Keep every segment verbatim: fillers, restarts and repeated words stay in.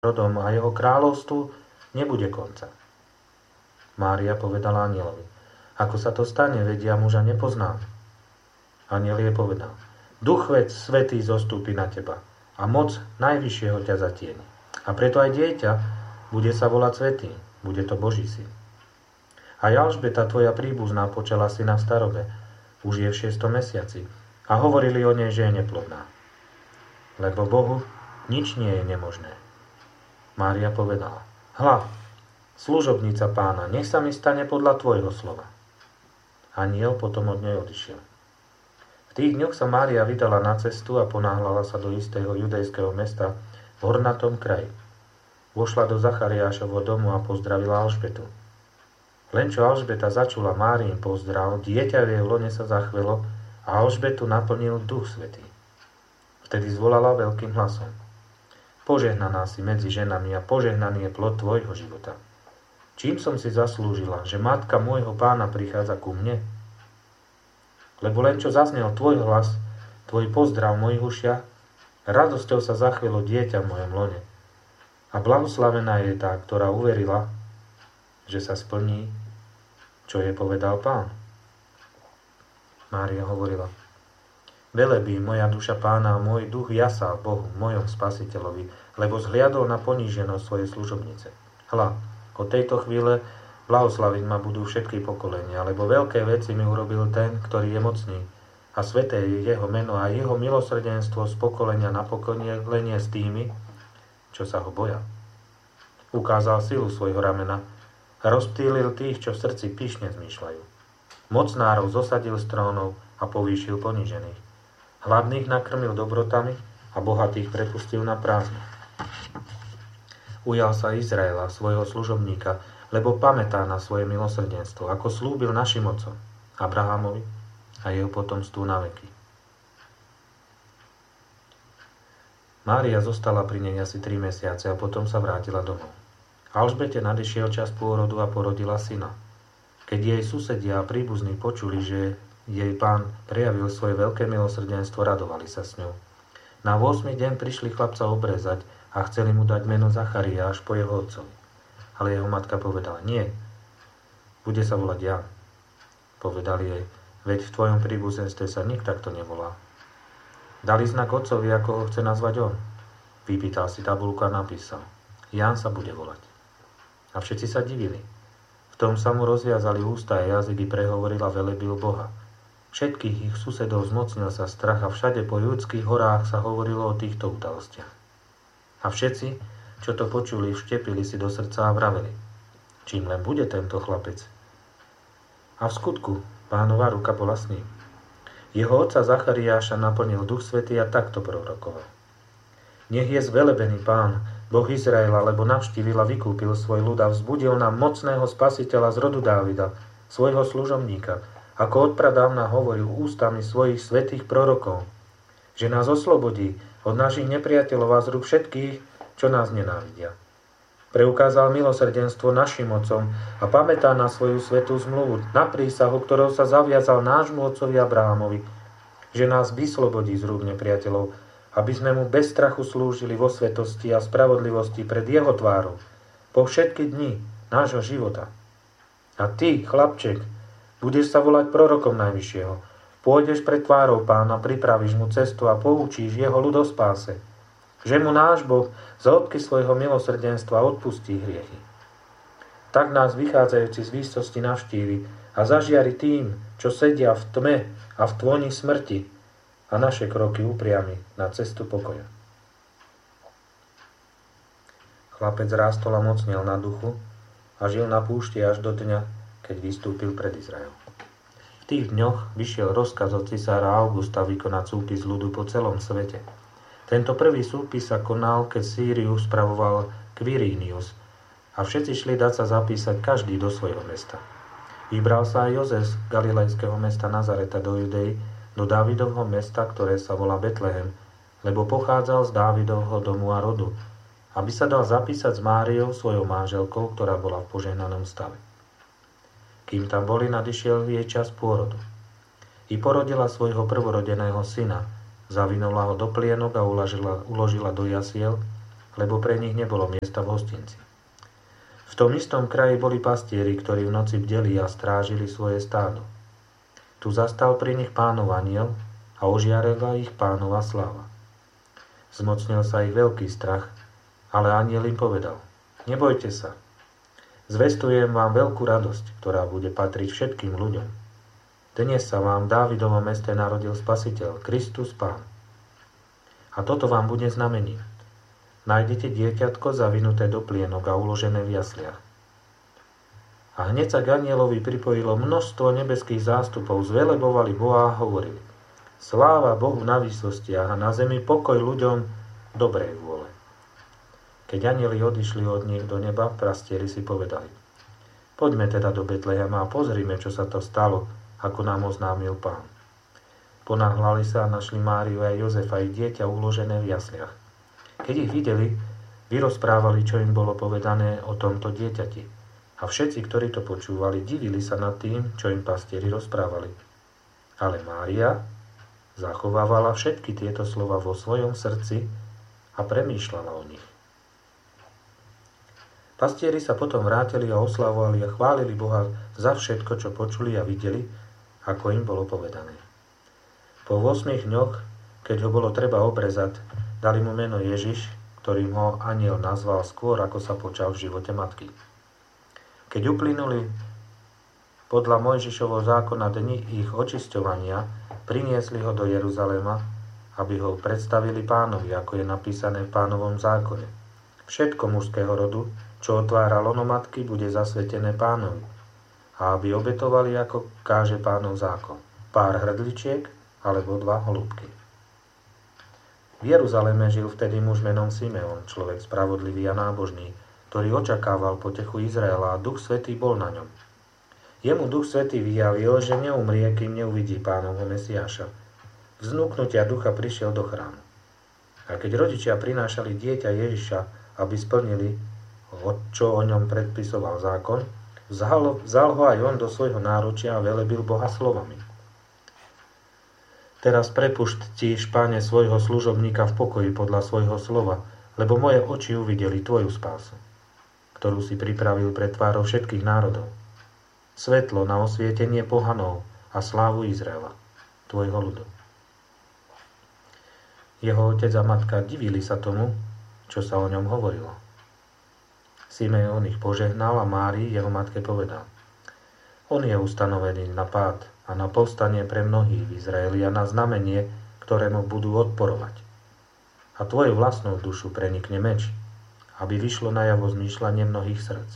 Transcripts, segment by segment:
rodom a jeho kráľovstvu nebude konca. Mária povedala anjelovi: Ako sa to stane, veď ja muža nepoznám. Anjel jej povedal: Duch veď svätý zostúpi na teba a moc najvyššieho ťa zatieni. A preto aj dieťa bude sa volať svätý, bude to Boží syn. A Alžbeta, tvoja príbuzná, počala syna v starobe, už je v šiestom mesiaci, a hovorili o nej, že je neplodná. Lebo Bohu nič nie je nemožné. Mária povedala: Hľa, služobnica Pána, nech sa mi stane podľa tvojho slova. Anjel potom od nej odišiel. V tých dňoch sa Mária vydala na cestu a ponáhľala sa do istého judejského mesta v hornatom kraji. Vošla do Zachariášovho domu a pozdravila Alžbetu. Len čo Alžbeta začula Máriin pozdrav, dieťa v jej lone sa zachvelo a Alžbetu naplnil Duch Svätý. Vtedy zvolala veľkým hlasom: Požehnaná si medzi ženami a požehnaný je plod tvojho života. Čím som si zaslúžila, že matka môjho Pána prichádza ku mne? Lebo len čo zaznel tvoj hlas, tvoj pozdrav v mojich ušiach, radosťou sa zachvelo dieťa v mojom lone. A blahoslavená je tá, ktorá uverila, že sa splní, čo jej povedal Pán. Mária hovorila: Velebí moja duša Pána a môj duch jasá v Bohu, mojom Spasiteľovi, lebo zhliadol na poníženosť svojej služobnice. Hľa, od tejto chvíle blahoslaviť ma budú všetky pokolenia, lebo veľké veci mi urobil ten, ktorý je mocný, a sväté je jeho meno a jeho milosrdenstvo z pokolenia na pokolenie s tými, čo sa ho boja. Ukázal silu svojho ramena a rozptýlil tých, čo v srdci pyšne zmýšľajú. Mocnárov zosadil z trónov a povýšil ponížených. Hladných nakrmil dobrotami a bohatých prepustil na prázdno. Ujal sa Izraela, svojho služobníka, lebo pamätá na svoje milosrdenstvo, ako slúbil našim otcom, Abrahamovi a jeho potomstvu na veky. Mária zostala pri nej asi tri mesiace a potom sa vrátila domov. Alžbete nadišiel čas pôrodu a porodila syna. Keď jej susedia a príbuzní počuli, že jej Pán prejavil svoje veľké milosrdenstvo, radovali sa s ňou. Na ôsmy deň prišli chlapca obrezať a chceli mu dať meno Zachariáš po jeho otcovi. Ale jeho matka povedala: Nie, bude sa volať Ján. Povedali jej: Veď v tvojom príbuzenstve sa nik takto nevolá. Dali znak otcovi, ako ho chce nazvať on. Vypýtal si tabuľku a napísal: Ján sa bude volať. A všetci sa divili. V tom sa mu rozviazali ústa a jazyky, prehovorila velebil Boha. Všetkých ich susedov zmocnil sa strach a všade po judských horách sa hovorilo o týchto udalostiach. A všetci, čo to počuli, vštepili si do srdca a vraveli: Čím len bude tento chlapec? A v skutku Pánova ruka bola s ním. Jeho otca Zachariáša naplnil Duch Svätý a takto prorokoval: Nech je zvelebený Pán, Boh Izraela, lebo navštívil a vykúpil svoj ľud a vzbudil nám mocného Spasiteľa z rodu Dávida, svojho služobníka, ako odpradávna hovoril ústami svojich svätých prorokov, že nás oslobodí od našich nepriateľov a z rúk všetkých, čo nás nenávidia. Preukázal milosrdenstvo našim otcom a pamätá na svoju svätú zmluvu, na prísahu, ktorou sa zaviazal nášmu otcovi Abrahamovi, že nás vyslobodí z rúk nepriateľov, aby sme mu bez strachu slúžili vo svetosti a spravodlivosti pred jeho tvárou po všetky dni nášho života. A ty, chlapček, budeš sa volať prorokom Najvyššieho. Pôjdeš pred tvárou Pána, pripravíš mu cestu a poučíš jeho ľud o spáse, že mu náš Boh za odky svojho milosrdenstva odpustí hriechy. Tak nás vychádzajúci z výsosti navštívi a zažiari tým, čo sedia v tme a v tvoni smrti, a naše kroky upriami na cestu pokoja. Chlapec rástol a mocnel na duchu a žil na púšti až do dňa, keď vystúpil pred Izrael. V tých dňoch vyšiel rozkaz od cisára Augusta vykonať súpis ľudu po celom svete. Tento prvý súpis sa konal, keď Sýriu spravoval Quirinius a všetci šli dať sa zapísať každý do svojho mesta. Vybral sa aj Jozef z galilejského mesta Nazareta do Judei, do Dávidovho mesta, ktoré sa volá Betlehem, lebo pochádzal z Dávidovho domu a rodu, aby sa dal zapísať s Máriou, svojou manželkou, ktorá bola v požehnanom stave. Kým tam boli, nadišiel jej čas pôrodu. I porodila svojho prvorodeného syna, zavinula ho do plienok a uložila, uložila do jasiel, lebo pre nich nebolo miesta v hostinci. V tom istom kraji boli pastieri, ktorí v noci bdeli a strážili svoje stádo. Tu zastal pri nich Pánov anjel a ožiarila ich Pánova sláva. Zmocnil sa ich veľký strach, ale anjel im povedal: Nebojte sa, zvestujem vám veľkú radosť, ktorá bude patriť všetkým ľuďom. Dnes sa vám v Dávidovom meste narodil Spasiteľ, Kristus Pán. A toto vám bude znamenie. Nájdete dieťatko zavinuté do plienok a uložené v jasliach. A hneď sa k anjelovi pripojilo množstvo nebeských zástupov, zvelebovali Boha a hovorili: Sláva Bohu na výsostiach a na zemi pokoj ľuďom dobrej vôle. Keď anjeli odišli od nich do neba, pastieri si povedali: Poďme teda do Betlehema a pozrime, čo sa to stalo, ako nám oznámil Pán. Ponáhľali sa a našli Máriu a Jozefa ich dieťa uložené v jasliach. Keď ich videli, vyrozprávali, čo im bolo povedané o tomto dieťati. A všetci, ktorí to počúvali, divili sa nad tým, čo im pastieri rozprávali. Ale Mária zachovávala všetky tieto slova vo svojom srdci a premýšľala o nich. Pastieri sa potom vrátili a oslavovali a chválili Boha za všetko, čo počuli a videli, ako im bolo povedané. Po ôsmich dňoch, keď ho bolo treba obrezať, dali mu meno Ježiš, ktorým ho anjel nazval skôr, ako sa počal v živote matky. Keď uplynuli podľa Mojžišovho zákona dni ich očisťovania, priniesli ho do Jeruzalema, aby ho predstavili Pánovi, ako je napísané v Pánovom zákone. Všetko mužského rodu, čo otvára lono matky, bude zasvetené Pánovi, a aby obetovali, ako káže Pánov zákon, pár hrdličiek alebo dva holúbky. V Jeruzaleme žil vtedy muž menom Simeon, človek spravodlivý a nábožný, ktorý očakával potechu Izraela a Duch Svätý bol na ňom. Jemu Duch Svätý vyjavil, že neumrie, kým neuvidí Pánovho Mesiáša. Vznúknutia ducha prišiel do chrámu. A keď rodičia prinášali dieťa Ježiša, aby splnili, čo o ňom predpisoval zákon, vzal, vzal ho aj on do svojho náručia a velebil Boha slovami: Teraz prepuštíš, Páne, svojho služobníka v pokoji podľa svojho slova, lebo moje oči uvideli tvoju spásu, ktorú si pripravil pred tvárou všetkých národov. Svetlo na osvietenie pohanov a slávu Izraela, tvojho ľudu. Jeho otec a matka divili sa tomu, čo sa o ňom hovorilo. Simeon ich požehnal a Márii, jeho matke, povedal: On je ustanovený na pád a na povstanie pre mnohých v Izraeli a na znamenie, ktorému budú odporovať. A tvoju vlastnú dušu prenikne meč, aby vyšlo najavo zmýšľanie mnohých srdc.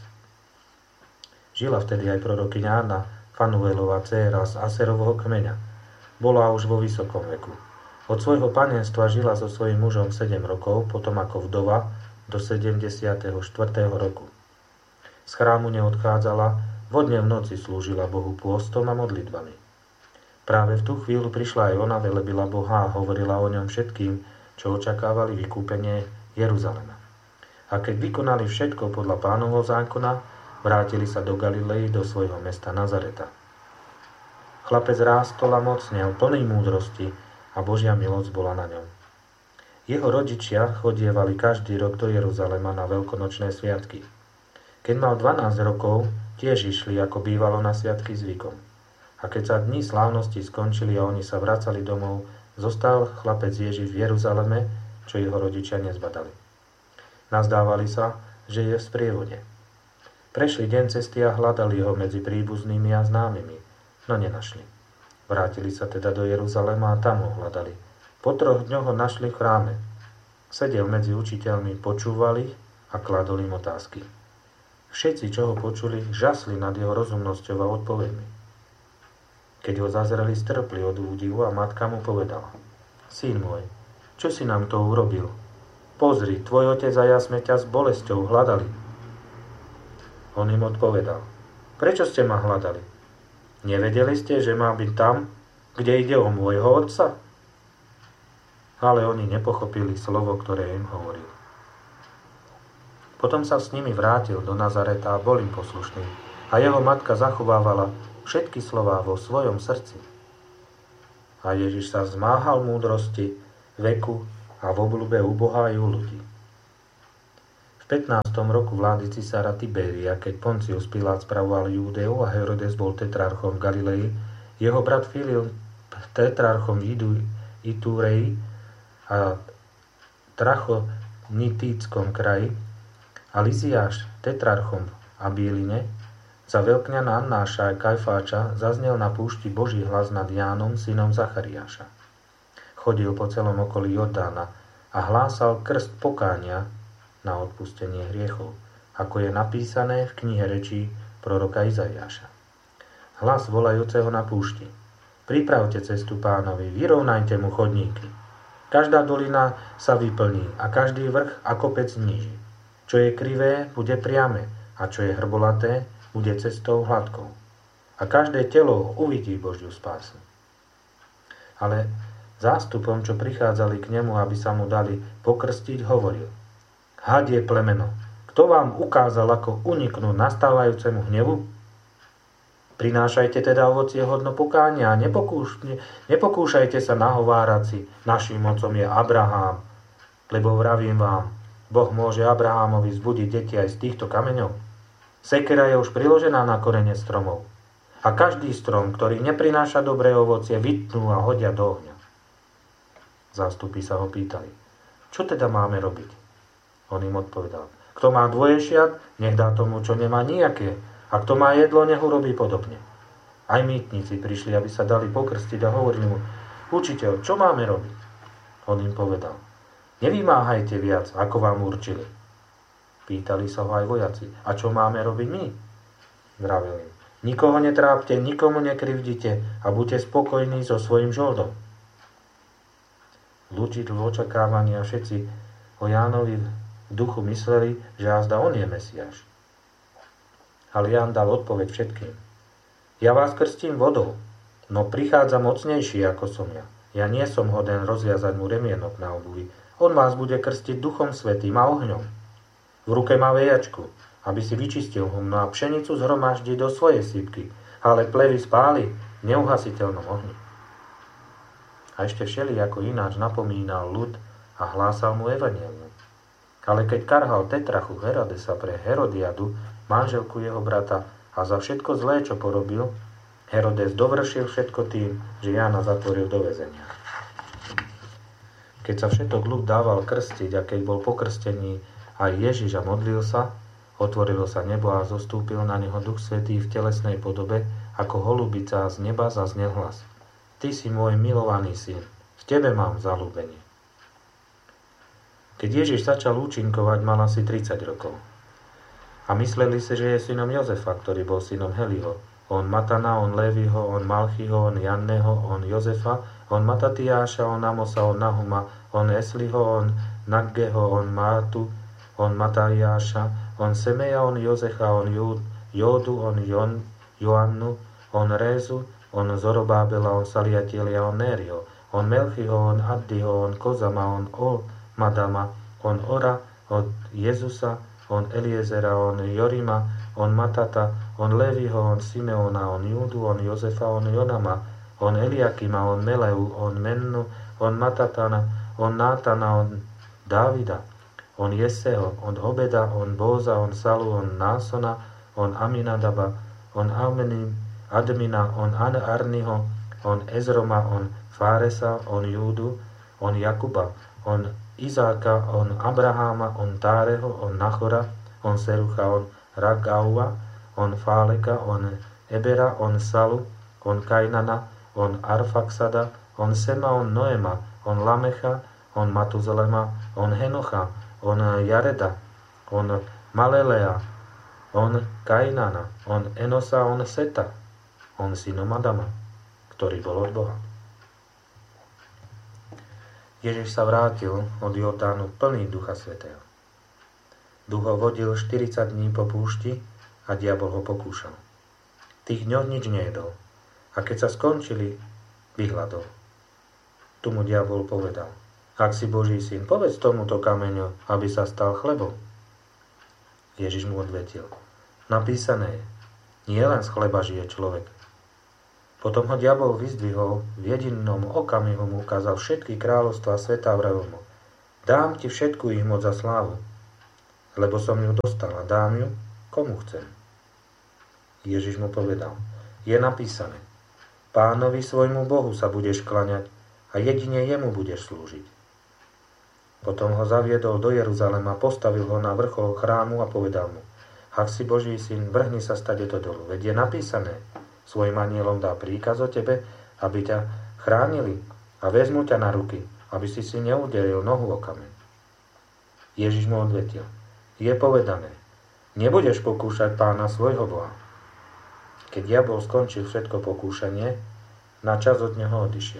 Žila vtedy aj prorokyňa Anna, Fanuelova dcéra z Aserovho kmeňa. Bola už vo vysokom veku. Od svojho panenstva žila so svojím mužom sedem rokov, potom ako vdova do sedemdesiateho štvrtého roku. Z chrámu neodchádzala, vodne v noci slúžila Bohu pôstom a modlitbami. Práve v tú chvíľu prišla aj ona, velebila Boha a hovorila o ňom všetkým, čo očakávali vykúpenie Jeruzalema. A keď vykonali všetko podľa Pánovho zákona, vrátili sa do Galilei, do svojho mesta Nazareta. Chlapec rástol a mocnel, plný múdrosti, a Božia milosť bola na ňom. Jeho rodičia chodievali každý rok do Jeruzalema na veľkonočné sviatky. Keď mal dvanásť rokov, tiež išli, ako bývalo na sviatky zvykom. A keď sa dni slávnosti skončili a oni sa vracali domov, zostal chlapec Ježiš v Jeruzaleme, čo jeho rodičia nezbadali. Nazdávali sa, že je v sprievode. Prešli deň cesty a hľadali ho medzi príbuznými a známymi, no nenašli. Vrátili sa teda do Jeruzalema a tam ho hľadali. Po troch dňoch ho našli v chráme. Sedel medzi učiteľmi, počúvali a kladol im otázky. Všetci, čo ho počuli, žasli nad jeho rozumnosťou a odpoveďmi. Keď ho zazreli, strpli od údivu a matka mu povedala: Syn môj, čo si nám to urobil? Pozri, tvoj otec a ja sme ťa s bolesťou hľadali. On im odpovedal: Prečo ste ma hľadali? Nevedeli ste, že má byť tam, kde ide o môjho otca? Ale oni nepochopili slovo, ktoré im hovoril. Potom sa s nimi vrátil do Nazareta a bol im poslušný. A jeho matka zachovávala všetky slová vo svojom srdci. A Ježiš sa zmáhal múdrosti, veku a v obľúbe u Boha aj u ľudí. V pätnástom roku vlády cisára Tiberia, keď Poncius Pilát spravoval Júdeu a Herodes bol tetrarchom v Galilei, jeho brat Filip tetrarchom v Itúreji a Trachonitíckom kraji a Liziáš tetrarchom v Abíline, za veľkňana Annáša a Kajfáča zaznel na púšti Boží hlas nad Jánom, synom Zachariáša. Chodil po celom okolí Jordána a hlásal krst pokánia na odpustenie hriechov, ako je napísané v knihe rečí proroka Izaiáša. Hlas volajúceho na púšti: Pripravte cestu Pánovi, vyrovnajte mu chodníky. Každá dolina sa vyplní a každý vrch a kopec zníži. Čo je krivé, bude priame, a čo je hrbolaté, bude cestou hladkou. A každé telo uvidí Božiu spásu. Ale zástupom, čo prichádzali k nemu, aby sa mu dali pokrstiť, hovoril: Hadie plemeno, kto vám ukázal, ako uniknúť nastávajúcemu hnevu? Prinášajte teda ovocie hodno pokánia a nepokúš, ne, nepokúšajte sa nahovárať si, naším mocom je Abraham, lebo vravím vám, Boh môže Abrahámovi vzbudiť deti aj z týchto kameňov. Sekera je už priložená na korene stromov. A každý strom, ktorý neprináša dobré ovocie, vytnú a hodia do ohňa. Zástupy sa ho pýtali: Čo teda máme robiť? On im odpovedal: Kto má dvoje šiat, nech dá tomu, čo nemá nijaké. A kto má jedlo, nech urobí podobne. Aj mýtnici prišli, aby sa dali pokrstiť a hovorili mu: Učiteľ, čo máme robiť? On im povedal: Nevymáhajte viac, ako vám určili. Pýtali sa ho aj vojaci: A čo máme robiť my? Vravel im: Nikoho netrápte, nikomu nekrivdite a buďte spokojní so svojím žoldom. Ľudí v očakávaní a všetci o Jánovi v duchu mysleli, že azda on je Mesiáš. Ale Ján dal odpoveď všetkým: Ja vás krstím vodou, no prichádza mocnejší ako som ja. Ja nie som hoden rozviazať mu remienok na obuvi. On vás bude krstiť duchom svätým a ohňom. V ruke má vejačku, aby si vyčistil humno a pšenicu zhromaždí do svojej sípky, ale plevy spáli v neuhasiteľnom ohni. A ešte všelijako ináč napomínal ľud a hlásal mu evanjelium. Ale keď karhal tetrachu Herodesa pre Herodiadu, manželku jeho brata, a za všetko zlé, čo porobil, Herodes dovršil všetko tým, že Jána zatvoril do väzenia. Keď sa všetok ľud dával krstiť a keď bol pokrstený aj Ježiš a modlil sa, otvorilo sa nebo a zostúpil na neho Duch Svätý v telesnej podobe, ako holubica z neba zaznel hlas: Ty si môj milovaný syn, v tebe mám zaľúbenie. Keď Ježiš začal účinkovať, mal asi tridsať rokov. A mysleli si, že je synom Jozefa, ktorý bol synom Heliho. On Matana, on Léviho, on Malchiho, on Janného, on Jozefa, on Matatiáša, on Amosa, on Nahuma, on Esliho, on Naggeho, on Mátu, on Mataiáša, on Semeja, on Jozecha, on Jódu, on Jon, Joannu, on Rézu, on Zorobábela, on Saliatielia, on Nériho, on Melchiho, on Addiho, on Kozama, on Olmadama, on Ora, on Jezusa, on Eliezera, on Jorima, on Matata, on Leviho, on Simeona, on Júdu, on Jozefa, on Jonama, on Eliakima, on Meleu, on Mennu, on Matatana, on Nátana, on Dávida, on Jeseho, on Obeda, on Bóza, on Salu, on Násona, on Aminadaba, on Amenim, Admina, on Arniho, on Ezroma, on Fáresa, on Júdu, on Jakuba, on Izáka, on Abraháma, on Táreho, on Nachora, on Serucha, on Ragaua, on Fáleka, on Ebera, on Salu, on Kainana, on Arfaxada, on Sema, on Noema, on Lamecha, on Matuzalema, on Henocha, on Jareda, on Malelea, on Kainana, on Enosa, on Seta, on synom Adama, ktorý bol od Boha. Ježiš sa vrátil od Jordánu plný Ducha Svätého. Duch ho vodil štyridsať dní po púšti a diabol ho pokúšal. Tých dňoch nič nejedol a keď sa skončili, vyhladol. Tu mu diabol povedal: Ak si Boží syn, povedz tomuto kameňu, aby sa stal chlebom. Ježiš mu odvetil: Napísané je, nie len z chleba žije človek. Potom ho diabol vyzdvihol, v jedinom okamihu mu ukázal všetky kráľovstvá sveta a vravel mu: Dám ti všetku ich moc za slávu. lebo som ju dostal a dám ju, komu chcem. Ježiš mu povedal, je napísané, Pánovi svojmu Bohu sa budeš klaňať a jedine jemu budeš slúžiť. Potom ho zaviedol do Jeruzalema, postavil ho na vrchol chrámu a povedal mu, ak si Boží syn, vrhni sa stadeto dolu, veď je napísané, svojim anielom dá príkaz o tebe, aby ťa chránili a vezmu ťa na ruky, aby si si neuderil nohu o kameň. Ježiš mu odvetil, je povedané, nebudeš pokúšať Pána svojho Boha. Keď diabol skončil všetko pokúšanie, na čas od neho odišiel.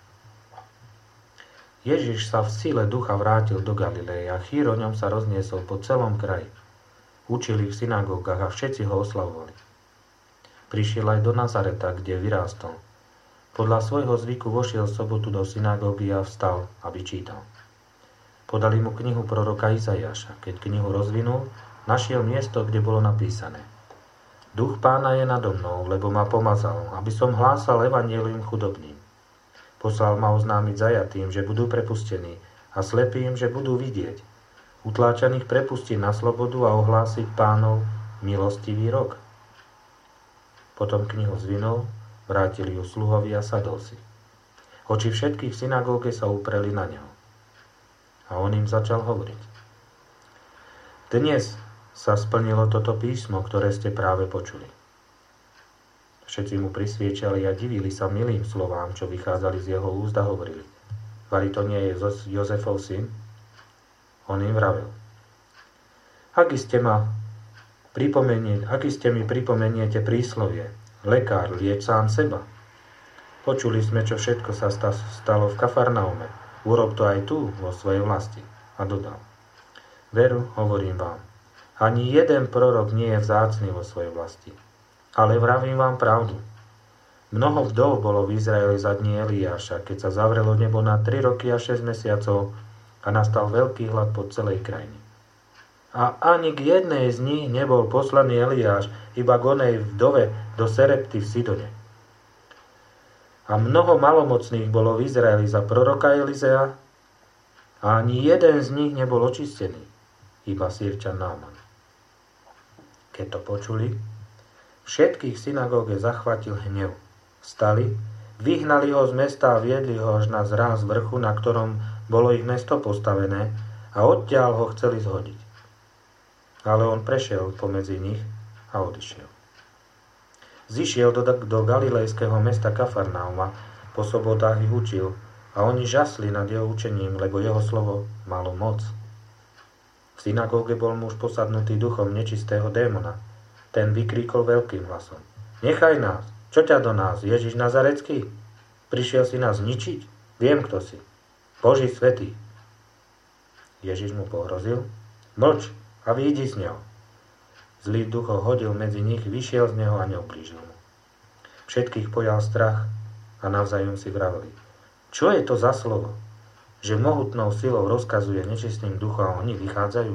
Ježiš sa v sile ducha vrátil do Galileje a chýr o ňom sa rozniesol po celom kraji. Učili v synagógach a všetci ho oslavovali. Prišiel aj do Nazareta, kde vyrástol. Podľa svojho zvyku vošiel v sobotu do synagógy a vstal, aby čítal. Podali mu knihu proroka Izaiáša. Keď knihu rozvinul, našiel miesto, kde bolo napísané. Duch Pána je nado mnou, lebo ma pomazal, aby som hlásal evanjelium chudobným. Poslal ma oznámiť zajatým, že budú prepustení, a slepým, že budú vidieť. Utláčaných prepustiť na slobodu a ohlásiť Pánov milostivý rok. Potom knihu zvinul, vrátili ju sluhovi a sadol si. Oči všetkých v synagóge sa upreli na neho. A on im začal hovoriť. Dnes sa splnilo toto písmo, ktoré ste práve počuli. Všetci mu prisviečali a divili sa milým slovám, čo vychádzali z jeho úst a hovorili. Vari to nie je Jozefov syn? On im vravel. Aký ste ma pripomenie, aký ste mi pripomeniete príslovie? Lekár, lieč sám seba. Počuli sme, čo všetko sa stalo v Kafarnaume. Urob to aj tu, vo svojej vlasti. A dodal. Veru, hovorím vám, ani jeden prorok nie je vzácny vo svojej vlasti. Ale vravím vám pravdu. Mnoho vdov bolo v Izraeli za dní Eliáša, keď sa zavrelo nebo na tri roky a šesť mesiacov a nastal veľký hlad po celej krajine. A ani k jednej z nich nebol poslaný Eliáš, iba k onej vdove do Serepty v Sidone. A mnoho malomocných bolo v Izraeli za proroka Elizea a ani jeden z nich nebol očistený, iba Sýrčan Náman. Keď to počuli, všetkých v synagóge zachvátil hnev. Vstali, vyhnali ho z mesta a viedli ho až na zráz vrchu, na ktorom bolo ich mesto postavené, a odtiaľ ho chceli zhodiť. Ale on prešiel pomedzi nich a odišiel. Zišiel do, do galilejského mesta Kafarnauma, po sobotách ich učil a oni žasli nad jeho učením, lebo jeho slovo malo moc. V synagóge bol muž posadnutý duchom nečistého démona. Ten vykríkol veľkým hlasom. Nechaj nás! Čo ťa do nás, Ježiš Nazarecký? Prišiel si nás zničiť? Viem, kto si. Boží svätý. Ježiš mu pohrozil. Mlč a vyjdi z neho. Zlý duch ho hodil medzi nich, vyšiel z neho a neublížil mu. Všetkých pojal strach a navzájom si vraveli. Čo je to za slovo? Že mohutnou silou rozkazuje nečistým duchom a oni vychádzajú?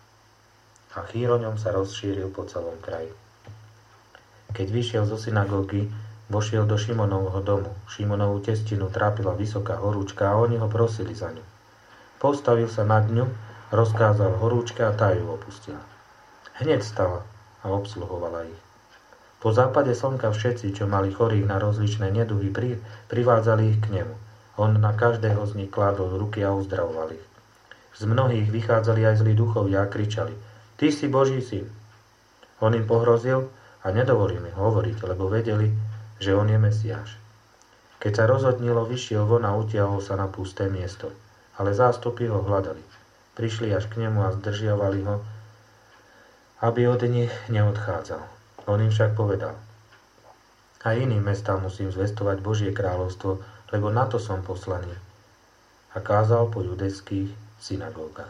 A chýr o ňom sa rozšíril po celom kraji. Keď vyšiel zo synagógy, vošiel do Šimonovho domu. Šimonovú testinu trápila vysoká horúčka a oni ho prosili za ňu. Postavil sa nad ňu, rozkázal horúčke a tá ju opustila. Hneď stala a obsluhovala ich. Po západe slnka všetci, čo mali chorých na rozličné neduhy, pri, privádzali ich k nemu. On na každého z nich kládol ruky a uzdravoval ich. Z mnohých vychádzali aj zlí duchovia a kričali, Ty si Boží syn. On im pohrozil a nedovolil mi hovoriť, lebo vedeli, že on je Mesiáš. Keď sa rozhodnilo, vyšiel von a utiahol sa na pusté miesto, ale zástupy ho hľadali. Prišli až k nemu a zdržiavali ho, aby od nich neodchádzal. On im však povedal, a iným mestám musím zvestovať Božie kráľovstvo, lebo na to som poslaný. A kázal po judejských synagógach.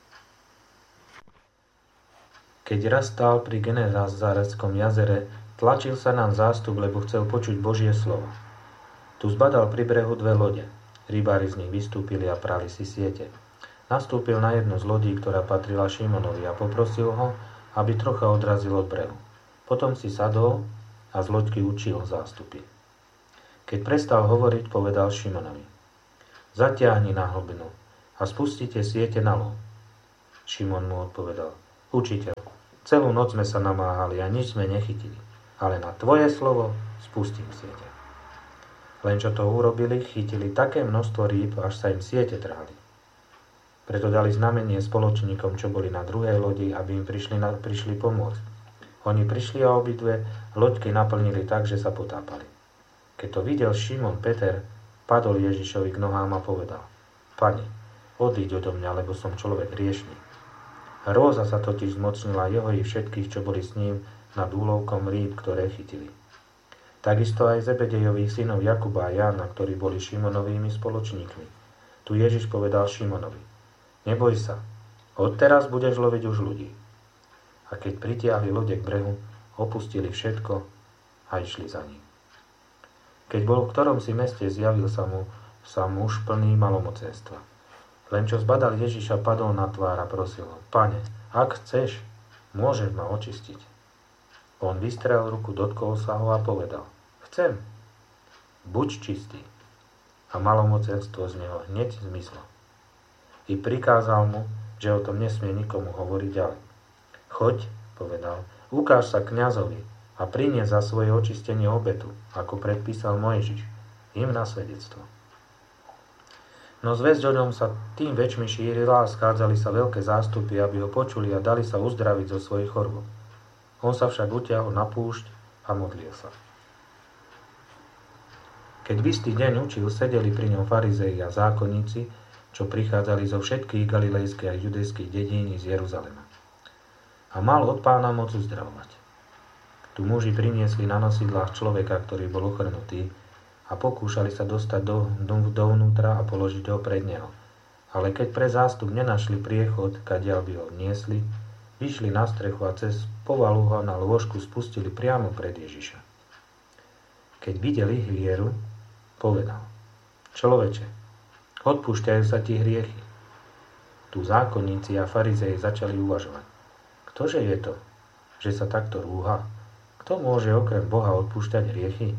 Keď raz stál pri Genezareckom jazere, tlačil sa nám zástup, lebo chcel počuť Božie slovo. Tu zbadal pri brehu dve lode. Rybári z nich vystúpili a prali si siete. Nastúpil na jednu z lodí, ktorá patrila Šimonovi, a poprosil ho, aby trocha odrazil od brehu. Potom si sadol a z loďky učil zástupy. Keď prestal hovoriť, povedal Šimonovi, zatiahni na hlbinu a spustite siete na lov. Šimon mu odpovedal: Učiteľ, celú noc sme sa namáhali a nič sme nechytili, ale na tvoje slovo spustím siete. Len čo to urobili, chytili také množstvo rýb, až sa im siete trhali. Preto dali znamenie spoločníkom, čo boli na druhej lodi, aby im prišli, na, prišli pomôcť. Oni prišli a obidve loďky naplnili tak, že sa potápali. Keď to videl Šimon Peter, padol Ježišovi k nohám a povedal: Pane, odíď odo mňa, lebo som človek hriešný. Hrôza sa totiž zmocnila jeho i všetkých, čo boli s ním nad úlovkom rýb, ktoré chytili. Takisto aj Zebedejových synov Jakuba a Jána, ktorí boli Šimonovými spoločníkmi. Tu Ježiš povedal Šimonovi: Neboj sa, odteraz budeš loviť už ľudí. A keď pritiahli lode k brehu, opustili všetko a išli za ním. Keď bol v ktorom si meste, zjavil sa mu sa muž plný malomocenstva. Len čo zbadal Ježiša, padol na tvár a prosil ho: Pane, ak chceš, môžeš ma očistiť. On vystrel ruku, dotkol sa ho a povedal: Chcem, buď čistý. A malomocenstvo z neho hneď zmizlo. I prikázal mu, že o tom nesmie nikomu hovoriť ďalej. Choď, povedal, ukáž sa kňazovi a prinies za svoje očistenie obetu, ako predpísal Mojžiš, im na svedectvo. No zvesť o ňom sa tým väčšmi šírila a schádzali sa veľké zástupy, aby ho počuli a dali sa uzdraviť zo svojich chorôb. On sa však utiahol na púšť a modlil sa. Keď v istý deň učil, sedeli pri ňom farizei a zákonníci, čo prichádzali zo všetkých galilejských a judejských dedín z Jeruzalema. A mal od Pána moc uzdravovať. Tu muži priniesli na nosidlách človeka, ktorý bol ochrnutý, a pokúšali sa dostať do, do, dovnútra a položiť ho pred neho. Ale keď pre zástup nenašli priechod, kadiaľ by ho niesli, vyšli na strechu a cez povalu ho na lôžku spustili priamo pred Ježiša. Keď videli vieru, povedal: Človeče, odpúšťajú sa ti hriechy. Tu zákonníci a farizei začali uvažovať: Ktože je to, že sa takto rúha? Kto môže okrem Boha odpúšťať hriechy?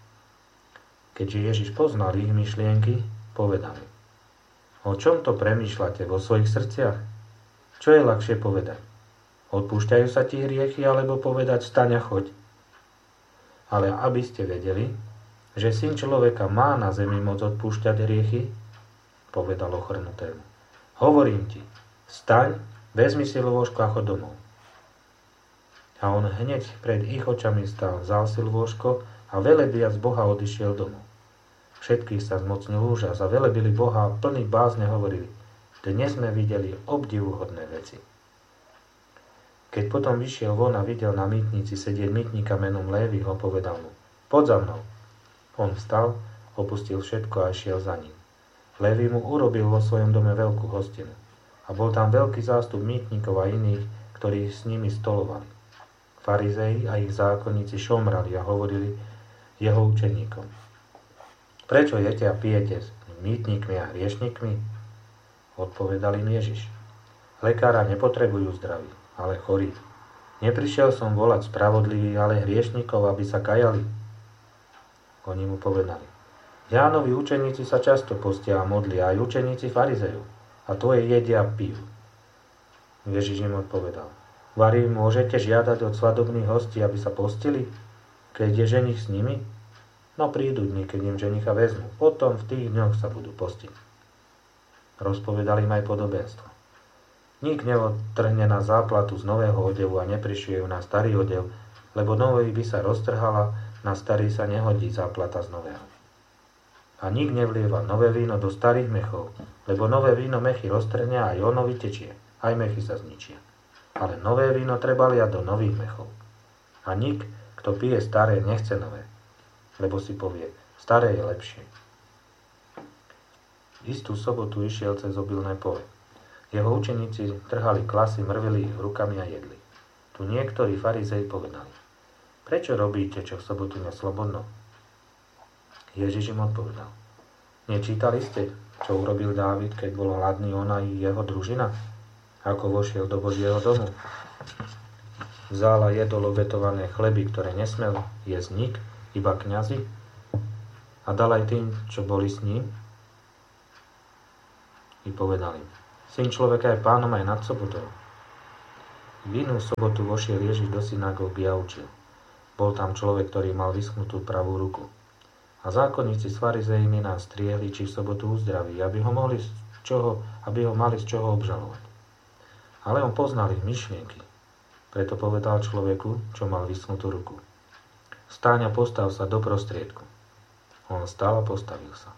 Keďže Ježiš poznal ich myšlienky, povedal: O čom to premýšľate vo svojich srdciach? Čo je ľahšie povedať? Odpúšťajú sa ti hriechy, alebo povedať: Vstaň a choď? Ale aby ste vedeli, že Syn človeka má na zemi moc odpúšťať hriechy, povedal ochrnutému: Hovorím ti, vstaň, vezmi si lôžko a chod domov. A on hneď pred ich očami stal, vzal si lôžko a velebiac Boha odišiel domov. Všetkých sa zmocnil úžas a velebili Boha a plní bázne hovorili: Dnes sme videli obdivuhodné veci. Keď potom vyšiel von a videl na mýtnici sedieť mýtnika menom Léviho, povedal mu: Poď za mnou. On vstal, opustil všetko a išiel za ním. Lévi mu urobil vo svojom dome veľkú hostinu. A bol tam veľký zástup mýtnikov a iných, ktorí s nimi stolovali. Farizei a ich zákonníci šomrali a hovorili jeho učeníkom: Prečo jete a pijete s mýtnikmi a hriešnikmi? Odpovedal im Ježiš: Lekára nepotrebujú zdraví, ale chorí. Neprišiel som volať spravodlivých, ale hriešnikov, aby sa kajali. Oni mu povedali: Jánovi učeníci sa často postia a modlia, aj učeníci farizejov, a tvoje jedia a pijú. Ježiš im odpovedal: Vari môžete žiadať od svadobných hostí, aby sa postili, keď je ženich s nimi? No prídu dni, keď im ženicha vezmu, potom v tých dňoch sa budú postiť. Rozpovedali im aj podobenstvo. Nik neodtrhne na záplatu z nového odevu a neprišuje ju na starý odev, lebo nový by sa roztrhala, na starý sa nehodí záplata z nového. A nik nevlieva nové víno do starých mechov, lebo nové víno mechy roztrhne a aj ono vytečie, aj mechy sa zničia. Ale nové víno treba liať do nových mechov. A nik, kto pije staré, nechce nové, lebo si povie: staré je lepšie. Istú sobotu išiel cez obilné pole. Jeho učeníci trhali klasy, mrvili ich rukami a jedli. Tu niektorí farizei povedali: Prečo robíte, čo v sobotu neslobodno? Ježiš im odpovedal: Nečítali ste, čo urobil Dávid, keď bol hladný on a jeho družina? Ako vošiel do Božieho domu? Vzal a jedol obetované chleby, ktoré nesmel jesť nik, iba kňazi, a dal aj tým, čo boli s ním? I povedal im: Syn človeka je pánom aj nad sobotou. V inú sobotu vošiel Ježiš do synagógy a učil. Bol tam človek, ktorý mal vyschnutú pravú ruku. A zákonníci s farizejmi nás striehli, či v sobotu uzdraví, aby ho, mohli z čoho, aby ho mali z čoho obžalovať. Ale on poznal ich myšlienky. Preto povedal človeku, čo mal vyschnutú ruku. Vstaň a postav sa do prostriedku. On stál a postavil sa.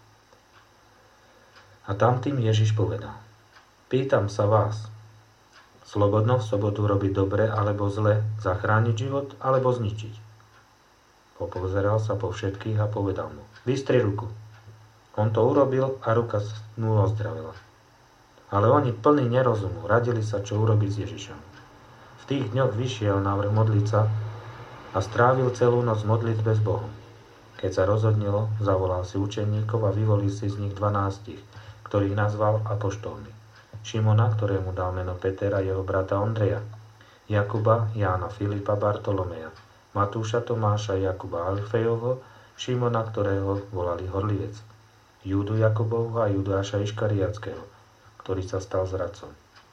A tam tým Ježiš povedal. Pýtam sa vás, slobodno v sobotu robiť dobre alebo zle, zachrániť život alebo zničiť? Popozeral sa po všetkých a povedal mu, vystri ruku. On to urobil a ruka mu ozdravila. Ale oni plní nerozumu, radili sa, čo urobiť s Ježišom. V tých dňoch vyšiel návrh modliť sa a strávil celú noc modlitbe s Bohom. Keď sa rozhodnilo, zavolal si učeníkov a vyvolil si z nich dvanástich, ktorých nazval apoštolmi. Šimona, ktorému dal meno Peter a jeho brata Ondreja, Jakuba, Jána, Filipa, Bartolomeja, Matúša, Tomáša, Jakuba, Alfejovo, Šimona, ktorého volali Horlivec, Júdu Jakubovho a Judáša Iškariatského, ktorý sa stal zradcom.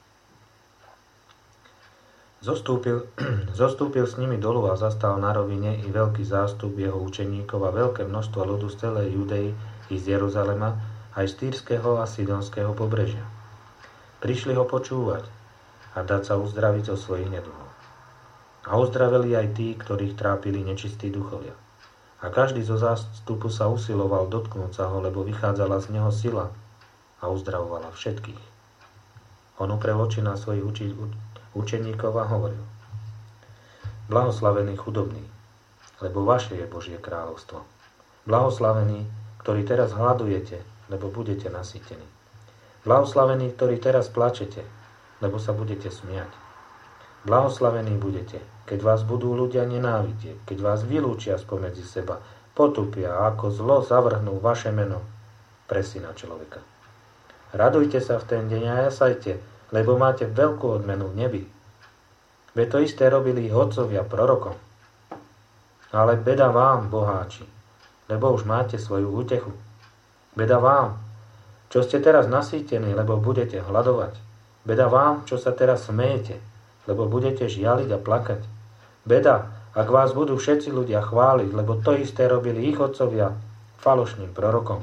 Zostúpil, zostúpil s nimi dolu a zastal na rovine i veľký zástup jeho učeníkov a veľké množstvo ľudu z celej Judei i z Jeruzalema, aj z Týrskeho a Sidonského pobrežia. Prišli ho počúvať a dať sa uzdraviť zo svojich neduhov. A uzdravili aj tí, ktorých trápili nečistí duchovia. A každý zo zástupu sa usiloval dotknúť sa ho, lebo vychádzala z neho sila a uzdravovala všetkých. On uprel oči na svojich uči- učeníkov a hovoril. Blahoslavení chudobní, lebo vaše je Božie kráľovstvo. Blahoslavení, ktorí teraz hladujete, lebo budete nasýtení. Blahoslavení, ktorí teraz plačete, lebo sa budete smiať. Blahoslavení budete, keď vás budú ľudia nenávidieť, keď vás vylúčia spomedzi seba, potupia a ako zlo zavrhnú vaše meno pre Syna človeka. Radujte sa v ten deň a jasajte, lebo máte veľkú odmenu v nebi. Veď to isté robili ich otcovia prorokom. Ale beda vám, boháči, lebo už máte svoju útechu. Beda vám, čo ste teraz nasýtení, lebo budete hladovať. Beda vám, čo sa teraz smejete, lebo budete žialiť a plakať. Beda, ak vás budú všetci ľudia chváliť, lebo to isté robili ich otcovia falošným prorokom.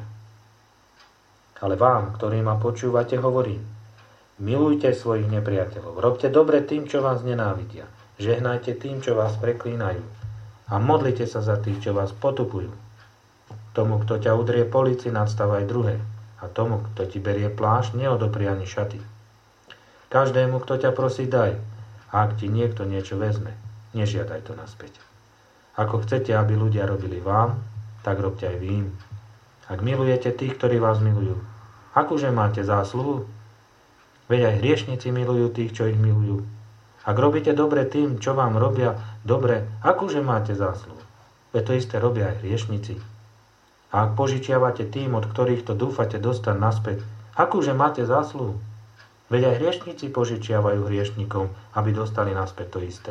Ale vám, ktorí ma počúvate, hovorím, milujte svojich nepriateľov, robte dobre tým, čo vás nenávidia, žehnajte tým, čo vás preklínajú a modlite sa za tých, čo vás potupujú. Tomu, kto ťa udrie po líci, nadstavaj druhé. A tomu, kto ti berie plášť, neodopri ani šaty. Každému, kto ťa prosí, daj. A ak ti niekto niečo vezme, nežiadaj to naspäť. Ako chcete, aby ľudia robili vám, tak robte aj vy im. Ak milujete tých, ktorí vás milujú, akože máte zásluhu? Veď aj hriešnici milujú tých, čo ich milujú. Ak robíte dobre tým, čo vám robia dobre, akože máte zásluhu? Veď to isté robia aj hriešnici. A ak požičiavate tým, od ktorých to dúfate dostať naspäť, akúže máte zásluhu? Veď aj hriešnici požičiavajú hriešnikom, aby dostali naspäť to isté.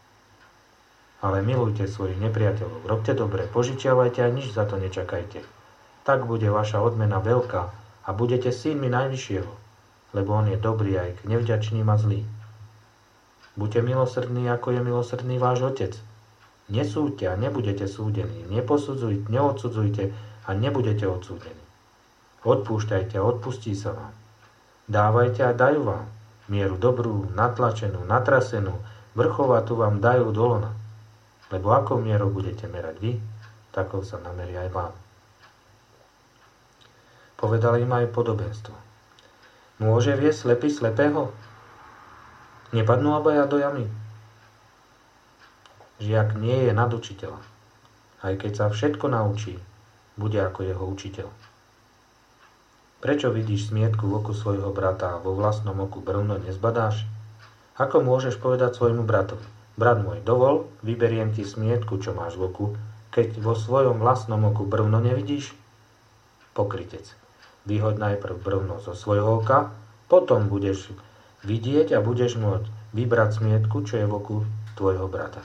Ale milujte svojich nepriateľov, robte dobre, požičiavajte a nič za to nečakajte. Tak bude vaša odmena veľká a budete synmi Najvyššieho, lebo on je dobrý aj k nevďačným a zlým. Buďte milosrdní, ako je milosrdný váš Otec. Nesúďte a nebudete súdení, neposudzujte, neodsudzujte a nebudete odsúdení. Odpúšťajte a odpustí sa vám. Dávajte a dajú vám. Mieru dobrú, natlačenú, natrasenú, vrchovatú vám dajú do lona. Lebo akou mierou budete merať vy, takou sa nameria aj vám. Povedal im aj podobenstvo. Môže viesť slepý slepého? Nepadnú obaja do jamy? Žiak nie je nad učiteľa. Aj keď sa všetko naučí, bude ako jeho učiteľ. Prečo vidíš smietku v oku svojho brata a vo vlastnom oku brvno nezbadáš? Ako môžeš povedať svojmu bratovi, brat môj, dovol, vyberiem ti smietku, čo máš v oku, keď vo svojom vlastnom oku brvno nevidíš? Pokrytec, vyhoď najprv brvno zo svojho oka, potom budeš vidieť a budeš môcť vybrať smietku, čo je v oku tvojho brata.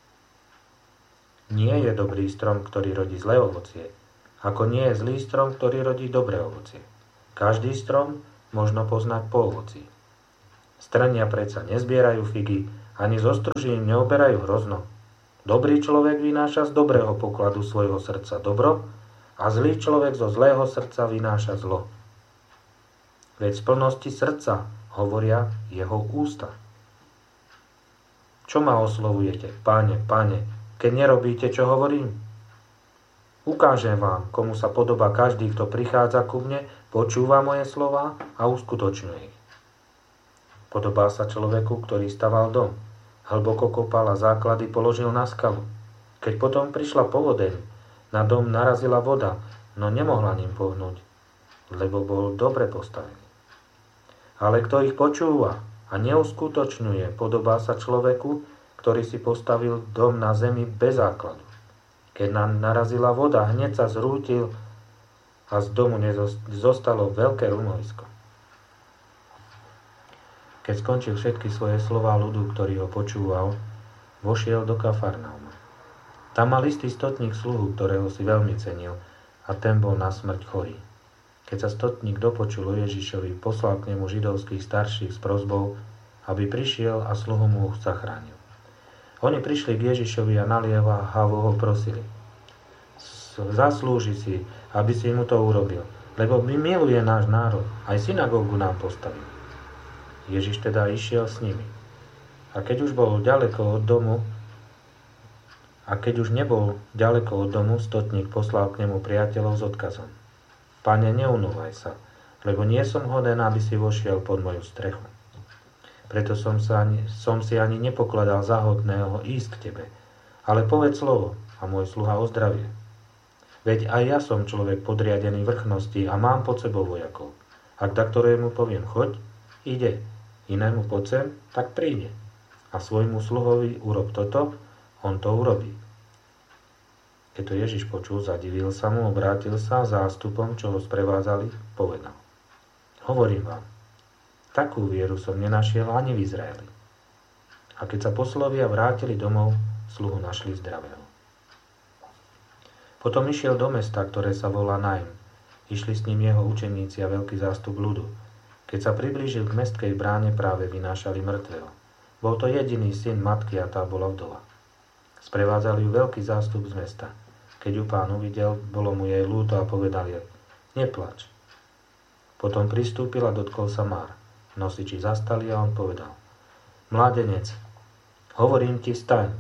Nie je dobrý strom, ktorý rodí zlé ovocie, ako nie je zlý strom, ktorý rodí dobré ovocie. Každý strom, možno poznať po ovoci. Strnia predsa nezbierajú figy, ani zo strží im neoberajú hrozno. Dobrý človek vynáša z dobrého pokladu svojho srdca dobro a zlý človek zo zlého srdca vynáša zlo. Veď z plnosti srdca hovoria jeho ústa. Čo ma oslovujete, Páne, Páne, keď nerobíte, čo hovorím? Ukážem vám, komu sa podobá každý, kto prichádza ku mne, počúva moje slová a uskutočňuje ich. Podobá sa človeku, ktorý staval dom. Hlboko kopal a základy položil na skalu. Keď potom prišla povodeň, na dom narazila voda, no nemohla ním pohnúť, lebo bol dobre postavený. Ale kto ich počúva a neuskutočňuje, podobá sa človeku, ktorý si postavil dom na zemi bez základu. Keď nám narazila voda, hneď sa zrútil a z domu zostalo veľké rumovisko. Keď skončil všetky svoje slová ľudu, ktorý ho počúval, vošiel do Kafarnauma. Tam mal istý stotník sluhu, ktorého si veľmi cenil, a ten bol na smrť chorý. Keď sa stotník dopočul o Ježišovi, poslal k nemu židovských starších s prosbou, aby prišiel a sluhu mu zachránil. Oni prišli k Ježišovi a naliehavo ho prosili: Zaslúži si, aby si mu to urobil, lebo mi miluje náš národ, aj synagógu nám postavil. Ježiš teda išiel s nimi. A keď už bol ďaleko od domu, a keď už nebol ďaleko od domu, stotník poslal k nemu priateľov s odkazom: Pane, neunúvaj sa, lebo nie som hoden, aby si vošiel pod moju strechu. Preto som, sa ani, som si ani nepokladal za hodného ísť k tebe, ale povedz slovo a môj sluha ozdravie. Veď aj ja som človek podriadený vrchnosti a mám pod sebou vojakov. Ak da ktorému poviem choď, ide, inému poď sem, tak príde. A svojmu sluhovi urob toto, on to urobí. Keď to Ježiš počul, zadivil sa mu, obrátil sa zástupom, čo ho sprevádzali, povedal: Hovorím vám, takú vieru som nenašiel ani v Izraeli. A keď sa poslovia vrátili domov, sluhu našli zdravého. Potom išiel do mesta, ktoré sa volá Naim. Išli s ním jeho učeníci a veľký zástup ľudu. Keď sa priblížil k mestskej bráne, práve vynášali mŕtvého. Bol to jediný syn matky a tá bola vdova. Sprevádzali ju veľký zástup z mesta. Keď ju pán uvidel, bolo mu jej ľúto a povedal jej: Neplač. Potom pristúpil a dotkol sa Már. Nosiči zastali a on povedal: Mládenec, hovorím ti, vstaň.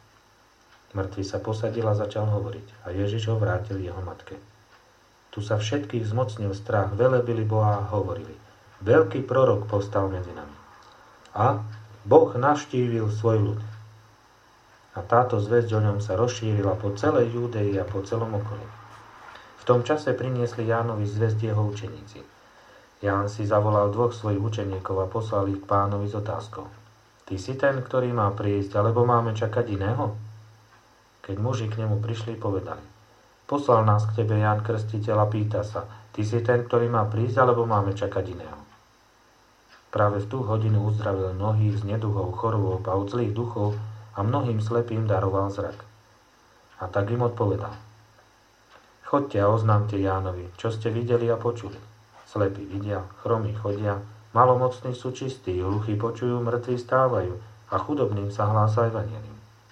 Mŕtvy sa posadil a začal hovoriť a Ježiš ho vrátil jeho matke. Tu sa všetkých zmocnil strach, velebili Boha a hovorili: Veľký prorok povstal medzi nami. A Boh navštívil svoj ľud. A táto zvesť o ňom sa rozšírila po celej Júdei a po celom okolí. V tom čase priniesli Jánovi zvesť jeho učeníci. Ján si zavolal dvoch svojich učeníkov a poslal ich k pánovi s otázkou: Ty si ten, ktorý má prísť, alebo máme čakať iného? Keď muži k nemu prišli, povedali: Poslal nás k tebe Ján Krstiteľ a pýta sa: Ty si ten, ktorý má prísť, alebo máme čakať iného? Práve v tú hodinu uzdravil mnohých z neduhov, chorôb a od zlých duchov a mnohým slepým daroval zrak. A tak im odpovedal: Chodte a oznámte Jánovi, čo ste videli a počuli. Slepí vidia, chromí chodia, malomocní sú čistí, hluchí počujú, mŕtvi stávajú a chudobným sa hlása evanjelium.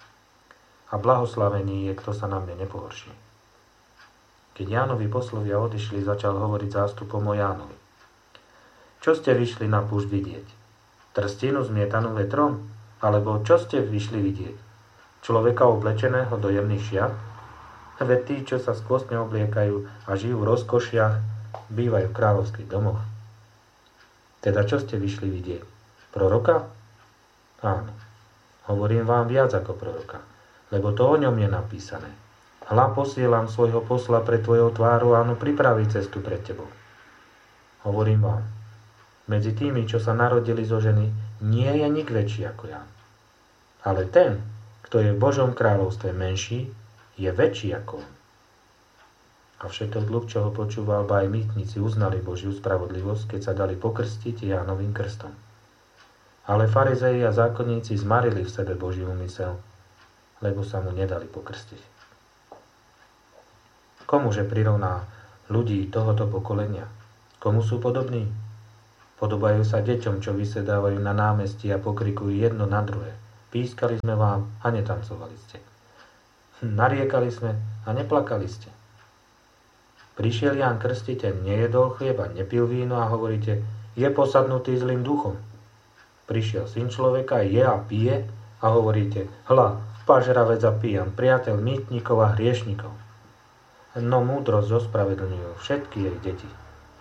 A blahoslavený je, kto sa na mne nepohorší. Keď Jánovi poslovia odišli, začal hovoriť zástupom o Jánovi: Čo ste vyšli na púšť vidieť? Trstinu zmietanú vetrom? Alebo čo ste vyšli vidieť? Človeka oblečeného do jemných šiat? Veď tí, čo sa skvostne obliekajú a žijú v rozkošiach, bývajú v kráľovských domoch. Teda čo ste vyšli vidieť? Proroka? Áno, hovorím vám viac ako proroka, lebo to o ňom je napísané. Hľa, posielam svojho posla pred tvojou tvárou a on pripraví cestu pred tebou. Hovorím vám, medzi tými, čo sa narodili zo ženy, nie je nik väčší ako ja. Ale ten, kto je v Božom kráľovstve menší, je väčší ako on. A všetok ľud, čo ho počúval, ba aj mýtnici uznali Božiu spravodlivosť, keď sa dali pokrstiť Jánovým krstom. Ale farizei a zákonníci zmarili v sebe Boží úmysel, lebo sa mu nedali pokrstiť. Komuže prirovná ľudí tohoto pokolenia? Komu sú podobní? Podobajú sa deťom, čo vysedávajú na námestí a pokrikujú jedno na druhé. Pískali sme vám a netancovali ste. Nariekali sme a neplakali ste. Prišiel Ján Krstiteľ, nejedol chlieba, nepil víno a hovoríte, je posadnutý zlým duchom. Prišiel Syn človeka, je a pije a hovoríte, hľa, pažravec a pijan, priateľ mýtnikov a hriešnikov. No múdrosť ospravedlňujú všetky jej deti.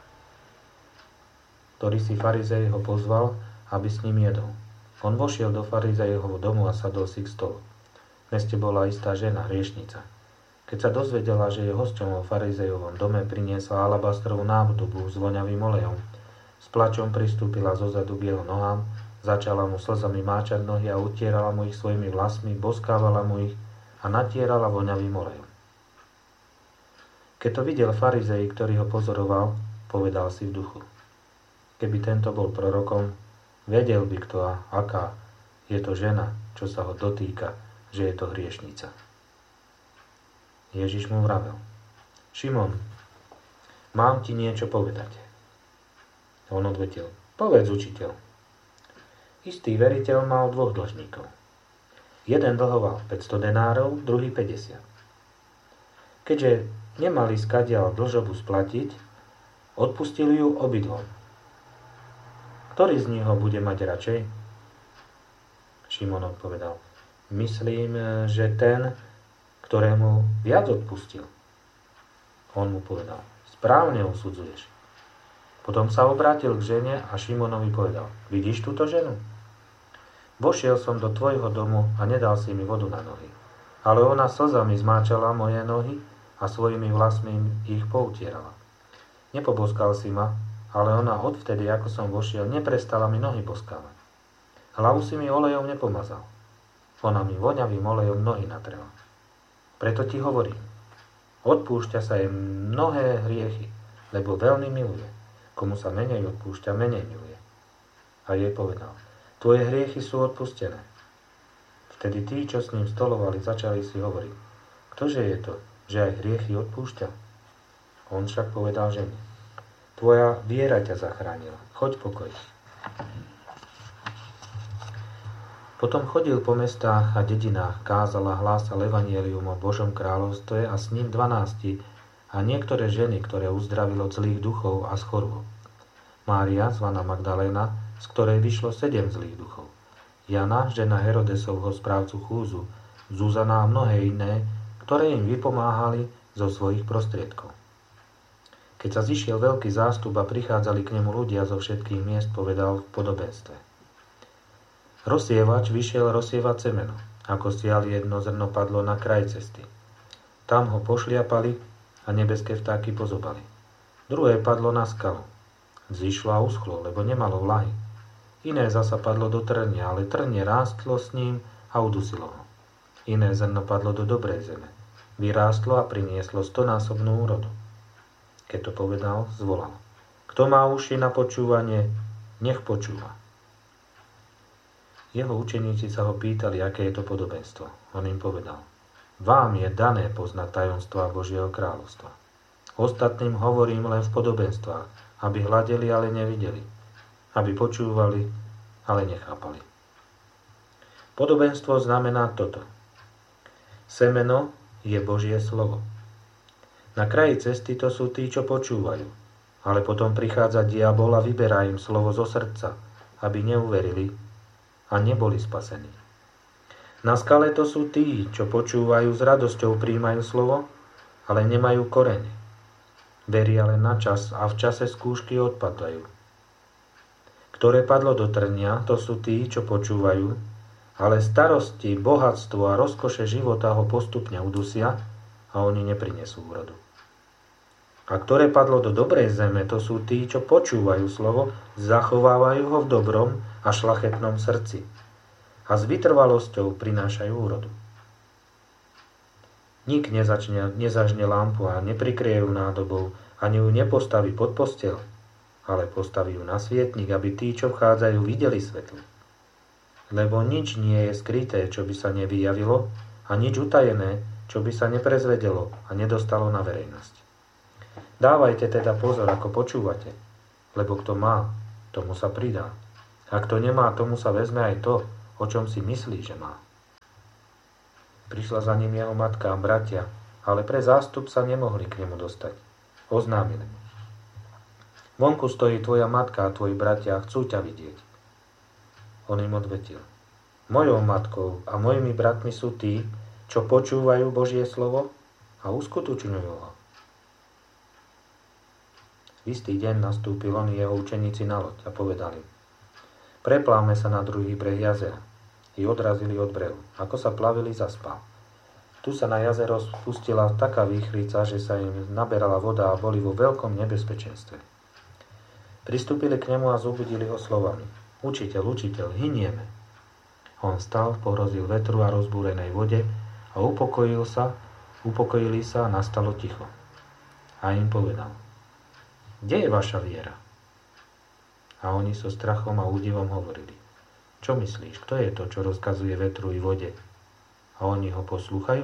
Ktorý si farizej ho pozval, aby s ním jedol. On vošiel do farizejovho domu a sadol si k stolu. V meste bola istá žena, hriešnica. Keď sa dozvedela, že je hosťom vo farizejovom dome, priniesla alabastrovú nádobu s voňavým olejom. S plačom pristúpila zozadu k jeho nohám, začala mu slzami máčať nohy a utierala mu ich svojimi vlasmi, boskávala mu ich a natierala voňavým olejom. Keď to videl farizej, ktorý ho pozoroval, povedal si v duchu. Keby tento bol prorokom, vedel by kto a aká je to žena, čo sa ho dotýka, že je to hriešnica. Ježiš mu vravel. Šimon, mám ti niečo povedať. On odvetil. Povedz, učiteľ. Istý veriteľ mal dvoch dlžníkov. Jeden dlhoval päťsto denárov, druhý päťdesiat. Keďže nemali skadiaľ dlžobu splatiť, odpustili ju obidvom. Ktorý z nich ho bude mať radšej? Šimon odpovedal. Myslím, že ten, ktorému viac odpustil. On mu povedal. Správne usudzuješ. Potom sa obrátil k žene a Šimonovi povedal. Vidíš túto ženu? Vošiel som do tvojho domu a nedal si mi vodu na nohy. Ale ona slzami zmáčala moje nohy a svojimi vlasmi ich poutierala. Nepoboskal si ma, ale ona odvtedy, ako som vošiel, neprestala mi nohy boskávať. Hlavu si mi olejom nepomazal. Ona mi voňavým olejom nohy natrela. Preto ti hovorím, odpúšťa sa jej mnohé hriechy, lebo veľmi miluje. Komu sa menej odpúšťa, menej miluje. A jej povedal, tvoje hriechy sú odpustené. Vtedy tí, čo s ním stolovali, začali si hovoriť, ktože je to, že aj hriechy odpúšťa? On však povedal žene, tvoja viera ťa zachránila. Choď pokoj. Potom chodil po mestách a dedinách, kázal a hlásal evanjelium o Božom kráľovstve a s ním dvanásti a niektoré ženy, ktoré uzdravilo zlých duchov a z chorôb. Mária, zvaná Magdaléna, z ktorej vyšlo sedem zlých duchov. Jana, žena Herodesovho správcu chúzu, Zuzana a mnohé iné, ktoré im vypomáhali zo svojich prostriedkov. Keď sa zišiel veľký zástup a prichádzali k nemu ľudia zo všetkých miest, povedal v podobenstve. Rozsievač vyšiel rozsievať semeno. Ako sial, jedno zrno padlo na kraj cesty. Tam ho pošliapali a nebeské vtáky pozobali. Druhé padlo na skalu. Vzýšlo a uschlo, lebo nemalo vlahy. Iné zasa padlo do trnia, ale trnie rástlo s ním a udusilo ho. Iné zrno padlo do dobrej zeme. Vyrástlo a prinieslo stonásobnú úrodu. Keď to povedal, zvolal. Kto má uši na počúvanie, nech počúva. Jeho učeníci sa ho pýtali, aké je to podobenstvo. On im povedal. Vám je dané poznať tajomstvá Božieho kráľovstva. Ostatným hovorím len v podobenstvách, aby hľadeli, ale nevideli. Aby počúvali, ale nechápali. Podobenstvo znamená toto. Semeno je Božie slovo. Na kraji cesty to sú tí, čo počúvajú, ale potom prichádza diabol a vyberá im slovo zo srdca, aby neuverili a neboli spasení. Na skale to sú tí, čo počúvajú s radosťou, prijímajú slovo, ale nemajú koreň. Veria len na čas a v čase skúšky odpadajú. Ktoré padlo do trnia, to sú tí, čo počúvajú, ale starosti, bohatstvo a rozkoše života ho postupne udusia a oni neprinesú úrodu. A ktoré padlo do dobrej zeme, to sú tí, čo počúvajú slovo, zachovávajú ho v dobrom a šlachetnom srdci a s vytrvalosťou prinášajú úrodu. Nik nezačne, nezažne lampu a neprikrie ju nádobou, ani ju nepostaví pod posteľ, ale postaví ju na svietnik, aby tí, čo vchádzajú, videli svetlo. Lebo nič nie je skryté, čo by sa nevyjavilo, a nič utajené, čo by sa neprezvedelo a nedostalo na verejnosť. Dávajte teda pozor, ako počúvate, lebo kto má, tomu sa pridá. Ak to nemá, tomu sa vezme aj to, o čom si myslí, že má. Prišla za ním jeho matka a bratia, ale pre zástup sa nemohli k nemu dostať. Oznámili mu: vonku stojí tvoja matka a tvoji bratia a chcú ťa vidieť. On im odvetil: mojou matkou a mojimi bratmi sú tí, čo počúvajú Božie slovo a uskutočňujú ho. V istý deň nastúpil on jeho učeníci na loď a povedali: preplávme sa na druhý breh jazera. I odrazili od brehu. Ako sa plavili, zaspal. Tu sa na jazero spustila taká výchrica, že sa im naberala voda a boli vo veľkom nebezpečenstve. Pristúpili k nemu a zobudili ho slovami: učiteľ, učiteľ, hynieme. On stal, pohrozil vetru a rozbúrenej vode a upokojil sa, upokojili sa a nastalo ticho. A im povedal: kde je vaša viera? A oni so strachom a údivom hovorili: čo myslíš, kto je to, čo rozkazuje vetru i vode? A oni ho poslúchajú?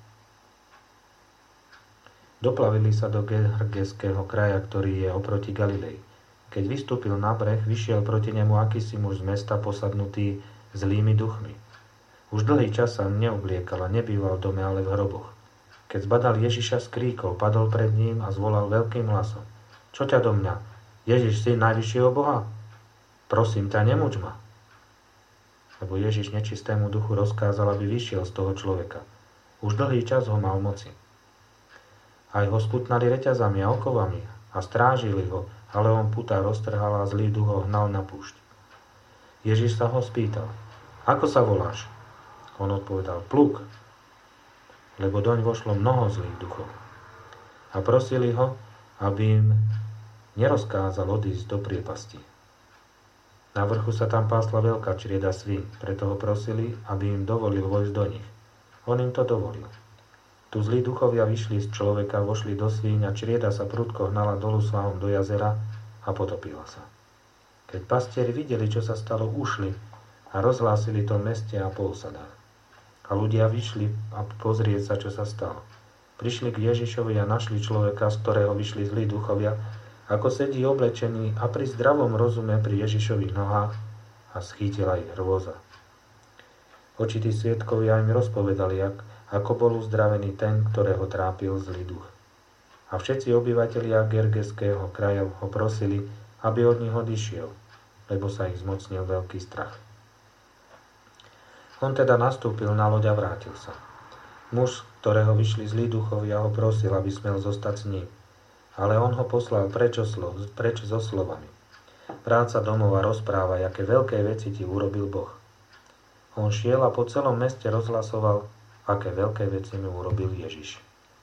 Doplavili sa do Gergeského kraja, ktorý je oproti Galilei. Keď vystúpil na breh, vyšiel proti nemu akýsi muž z mesta posadnutý zlými duchmi. Už dlhý čas sa neobliekal a nebýval v dome, ale v hroboch. Keď zbadal Ježiša, skríkol, padol pred ním a zvolal veľkým hlasom: čo ťa do mňa? Ježiš, syn najvyššieho Boha? Prosím ťa, nemuč ma. Lebo Ježiš nečistému duchu rozkázal, aby vyšiel z toho človeka. Už dlhý čas ho mal moci. Aj ho sputnali reťazami a okovami a strážili ho, ale on putá roztrhal a zlý duch ho hnal na púšť. Ježiš sa ho spýtal: ako sa voláš? On odpovedal: Pluk, lebo doň vošlo mnoho zlých duchov. A prosili ho, aby im nerozkázal odísť do priepasti. Na vrchu sa tam pásla veľká črieda svíň, preto ho prosili, aby im dovolil vojsť do nich. On im to dovolil. Tu zlí duchovia vyšli z človeka, vošli do svíň a črieda sa prudko hnala dolu svahom do jazera a potopila sa. Keď pastieri videli, čo sa stalo, ušli a rozhlásili to v meste a po osadách. A ľudia vyšli a pozrieť sa, čo sa stalo. Prišli k Ježišovi a našli človeka, z ktorého vyšli zlí duchovia, ako sedí oblečený a pri zdravom rozume pri Ježišových nohách, a schýtila ich hrôza. Očití svedkovia im rozpovedali, ako bol uzdravený ten, ktorého trápil zlý duch. A všetci obyvatelia Gergeského kraja ho prosili, aby od nich odišiel, lebo sa ich zmocnil veľký strach. On teda nastúpil na loď a vrátil sa. Muž, ktorého vyšli zlí duchovia, ho prosil, aby smel zostať s ním. Ale on ho poslal preč, slo, preč so slovami: vráť sa domov a rozprávaj, aké veľké veci ti urobil Boh. On šiel a po celom meste rozhlasoval, aké veľké veci mu urobil Ježiš.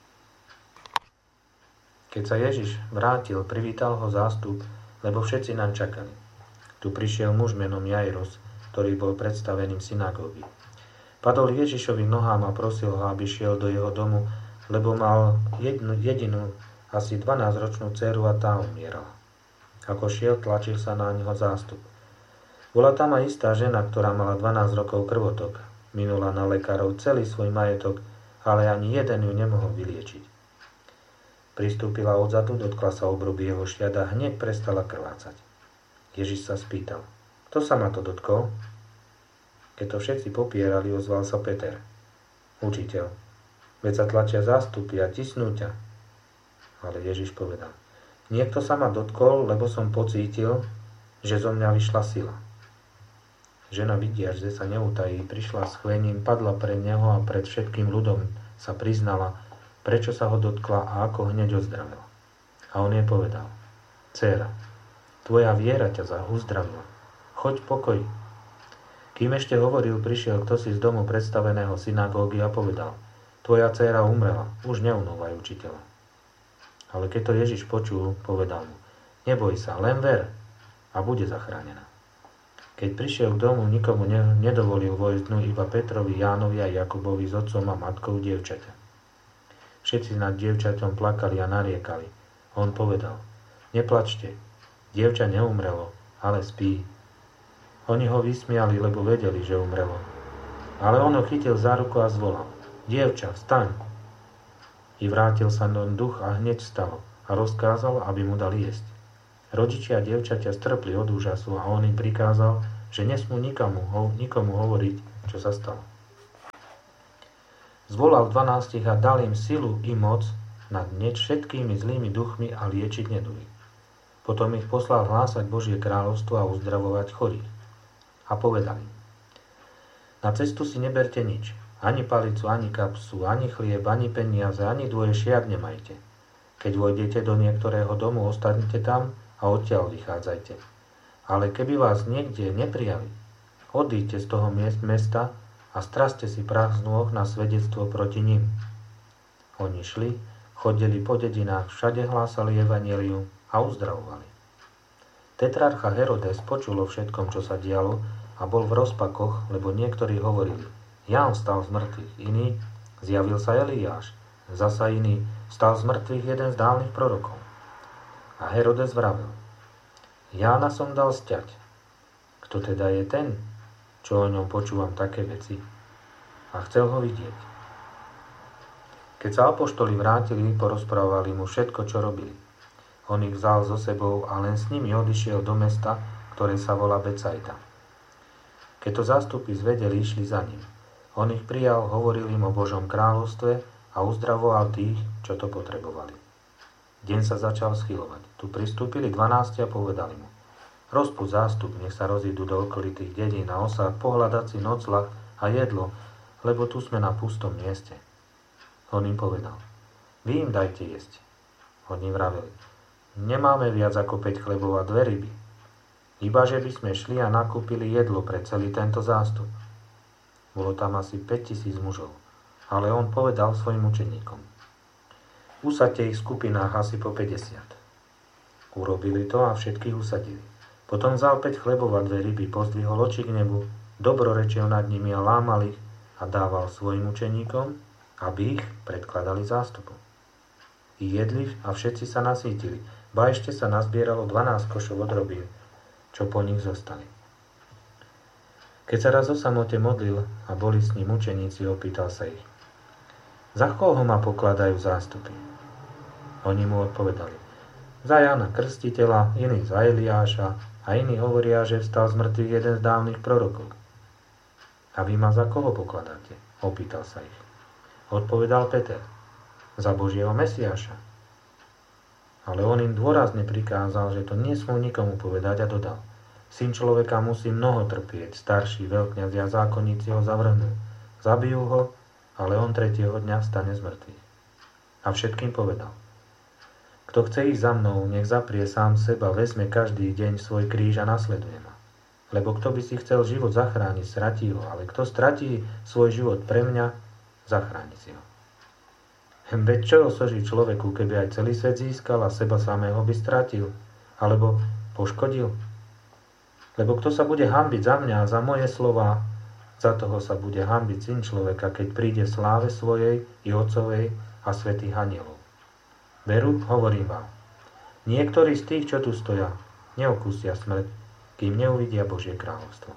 Keď sa Ježiš vrátil, privítal ho zástup, lebo všetci naň čakali. Tu prišiel muž menom Jairos, ktorý bol predstaveným synagógy. Padol Ježišovi nohám a prosil ho, aby šiel do jeho domu, lebo mal jednu, jedinú asi dvanásťročnú dceru a tá umierala. Ako šiel, tlačil sa na neho zástup. Bola tam aj istá žena, ktorá mala dvanásť rokov krvotok. Minula na lekárov celý svoj majetok, ale ani jeden ju nemohol vyliečiť. Pristúpila odzadu, dotkla sa obruby jeho šiat a hneď prestala krvácať. Ježiš sa spýtal: kto sa ma to dotkol? Keď to všetci popierali, ozval sa Peter: učiteľ, veď sa tlačia zástupy a tisnú ťa. Ale Ježiš povedal: niekto sa ma dotkol, lebo som pocítil, že zo mňa vyšla sila. Žena, vidiac, že sa neutají, prišla s chvením, padla pred neho a pred všetkým ľudom sa priznala, prečo sa ho dotkla a ako hneď ozdravila. A on jej povedal: dcéra, tvoja viera ťa uzdravila. Choď pokoj. Kým ešte hovoril, prišiel kto si z domu predstaveného synagógy a povedal: tvoja dcéra umrela, už neunúvaj učiteľa. Ale keď to Ježiš počul, povedal mu: neboj sa, len ver a bude zachránená. Keď prišiel k domu, nikomu ne, nedovolil vojsť, no iba Petrovi, Jánovi a Jakubovi s otcom a matkou dievčaťa. Všetci nad dievčaťom plakali a nariekali. On povedal: neplačte, dievča neumrelo, ale spí. Oni ho vysmiali, lebo vedeli, že umrelo. Ale on ho chytil za ruku a zvolal: dievča, vstaň! I vrátil sa do duch a hneď vstalo a rozkázal, aby mu dali jesť. Rodičia dievčaťa strpli od úžasu a on im prikázal, že nesmú nikomu, nikomu hovoriť, čo sa stalo. Zvolal dvanástich a dal im silu i moc nad všetkými zlými duchmi a liečiť neduhy. Potom ich poslal hlásať Božie kráľovstvo a uzdravovať chorých. A povedali: Na cestu si neberte nič, ani palicu, ani kapsu, ani chlieb, ani peniaze, ani dvoje šiat nemajte. Keď vojdete do niektorého domu, ostanete tam a odtiaľ vychádzajte. Ale keby vás niekde neprijali, odíďte z toho miest, mesta a straste si prach z nôh na svedectvo proti nim. Oni šli, chodili po dedinách, všade hlásali evanjelium a uzdravovali. Tetrarcha Herodes počul o všetkom, čo sa dialo, a bol v rozpakoch, lebo niektorí hovorili: Ján vstal z mŕtvych, iný: Zjavil sa Eliáš, zasa iný: Vstal z mŕtvych jeden z dávnych prorokov. A Herodes vravel: Jána som dal sťať. Kto teda je ten, čo o ňom počúvam také veci? A chcel ho vidieť. Keď sa apoštoli vrátili, porozprávali mu všetko, čo robili. On ich vzal so sebou a len s nimi odišiel do mesta, ktoré sa volá Becajda. Keď to zástupy zvedeli, išli za ním. On ich prijal, hovoril im o Božom kráľovstve a uzdravoval tých, čo to potrebovali. Deň sa začal schylovať. Tu pristúpili dvanásti a povedali mu: Rozpúť zástup, nech sa rozídu do okolitých dedín a osád pohľadať si nocľah a jedlo, lebo tu sme na pustom mieste. On im povedal: Vy im dajte jesť. Oni vraveli: Nemáme viac ako päť chlebov a dve ryby. Ibaže by sme šli a nakúpili jedlo pre celý tento zástup. Bolo tam asi päťtisíc mužov, ale on povedal svojim učeníkom: Usaďte ich v skupinách asi po päťdesiat. Urobili to a všetkých usadili. Potom vzal päť chlebov a dve ryby, pozdvihol oči k nebu, dobrorečil nad nimi a lámal ich a dával svojim učeníkom, aby ich predkladali zástupu. I jedli a všetci sa nasýtili, ba ešte sa nazbieralo dvanásť košov odrobín, čo po nich zostali. Keď sa raz o samote modlil a boli s ním učeníci, opýtal sa ich: Za koho ma pokladajú zástupy? Oni mu odpovedali: Za Jána Krstiteľa, iní za Eliáša a iní hovoria, že vstal z mŕtvych jeden z dávnych prorokov. A vy ma za koho pokladáte? Opýtal sa ich. Odpovedal Peter: Za Božieho Mesiáša. Ale on im dôrazne prikázal, že to nesmú nikomu povedať a dodal: Syn človeka musí mnoho trpieť, starší veľkňazi a zákonníci ho zavrhnú. Zabijú ho, ale on tretieho dňa vstane z mŕtvych. A všetkým povedal: Kto chce ísť za mnou, nech zaprie sám seba, vezme každý deň svoj kríž a nasleduje ma. Lebo kto by si chcel život zachrániť, stratí ho, ale kto stratí svoj život pre mňa, zachráni si ho. Veď čo osoží človeku, keby aj celý svet získal a seba samého by stratil, alebo poškodil? Lebo kto sa bude hanbiť za mňa a za moje slová, za toho sa bude hanbiť Syn človeka, keď príde v sláve svojej i Otcovej a svätých anjelov. Veru, hovorím vám, niektorí z tých, čo tu stoja, neokúsia smrť, kým neuvidia Božie kráľovstvo.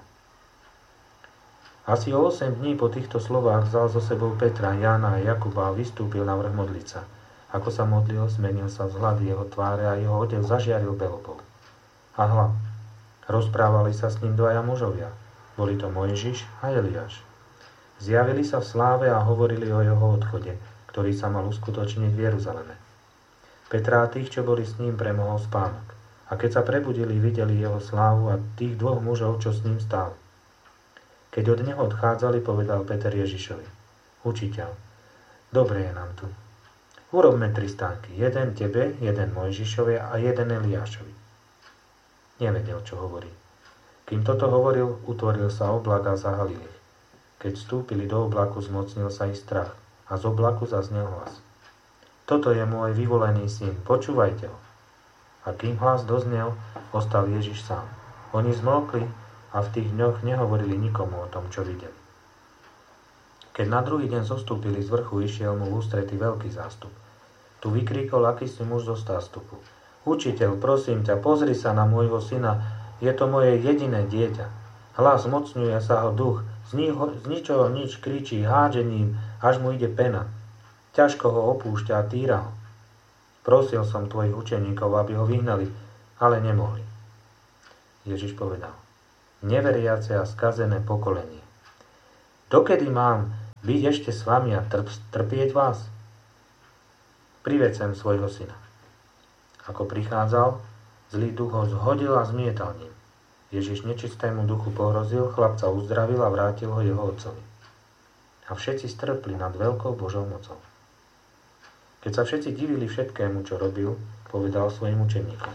Asi o osem dní po týchto slovách vzal so sebou Petra, Jána a Jakuba a vystúpil na vrch modliť sa. Ako sa modlil, zmenil sa vzhľad jeho tváre a jeho odev zažiaril belobou. A hľa, rozprávali sa s ním dvaja mužovia. Boli to Mojžiš a Eliáš. Zjavili sa v sláve a hovorili o jeho odchode, ktorý sa mal uskutočniť v Jeruzaleme. Petra a tých, čo boli s ním, premohol spánok. A keď sa prebudili, videli jeho slávu a tých dvoch mužov, čo s ním stáli. Keď od neho odchádzali, povedal Peter Ježišovi: Učiteľ, dobre je nám tu. Urobme tri stánky, jeden tebe, jeden Mojžišovi a jeden Eliášovi. Nevedel, čo hovorí. Kým toto hovoril, utvoril sa oblak a zahalil ich. Keď vstúpili do oblaku, zmocnil sa ich strach a z oblaku zaznel hlas: Toto je môj vyvolený syn, počúvajte ho. A kým hlas doznel, ostal Ježiš sám. Oni zmlkli a v tých dňoch nehovorili nikomu o tom, čo videli. Keď na druhý deň zostúpili z vrchu, išiel mu v ústrety veľký zástup. Tu vykríkol akýsi muž zo zástupu: Učiteľ, prosím ťa, pozri sa na môjho syna, je to moje jediné dieťa. Hlas mocňuje sa ho duch, z, niho, z ničoho nič kričí hádžením, až mu ide pena. Ťažko ho opúšťa a týra ho. Prosil som tvojich učeníkov, aby ho vyhnali, ale nemohli. Ježiš povedal: Neveriace a skazené pokolenie, dokedy mám byť ešte s vami a trp, trpieť vás? Priveď sem svojho syna. Ako prichádzal, zlý duch ho zhodil a zmietal ním. Ježiš nečistému duchu pohrozil, chlapca uzdravil a vrátil ho jeho otcovi. A všetci strpli nad veľkou Božou mocou. Keď sa všetci divili všetkému, čo robil, povedal svojim učeníkom: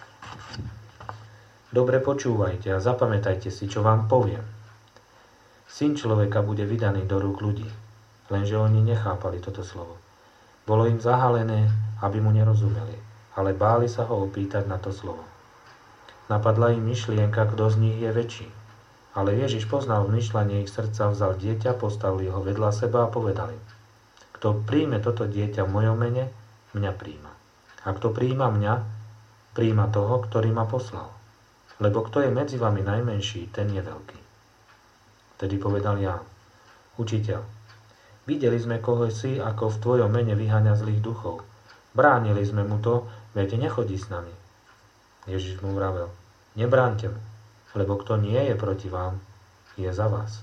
Dobre počúvajte a zapamätajte si, čo vám poviem. Syn človeka bude vydaný do rúk ľudí. Lenže oni nechápali toto slovo. Bolo im zahalené, aby mu nerozumeli, ale báli sa ho opýtať na to slovo. Napadla im myšlienka, kto z nich je väčší. Ale Ježiš poznal vmýšľanie ich srdca, vzal dieťa, postavil ho vedľa seba a povedal im: Kto príjme toto dieťa v mojom mene, mňa príjma. A kto príjma mňa, príjma toho, ktorý ma poslal. Lebo kto je medzi vami najmenší, ten je veľký. Vtedy povedal Ján: Učiteľ, videli sme koho si, ako v tvojom mene vyháňa zlých duchov. Bránili sme mu to, veď nechodí s nami. Ježiš mu vravel: Nebránte mu, lebo kto nie je proti vám, je za vás.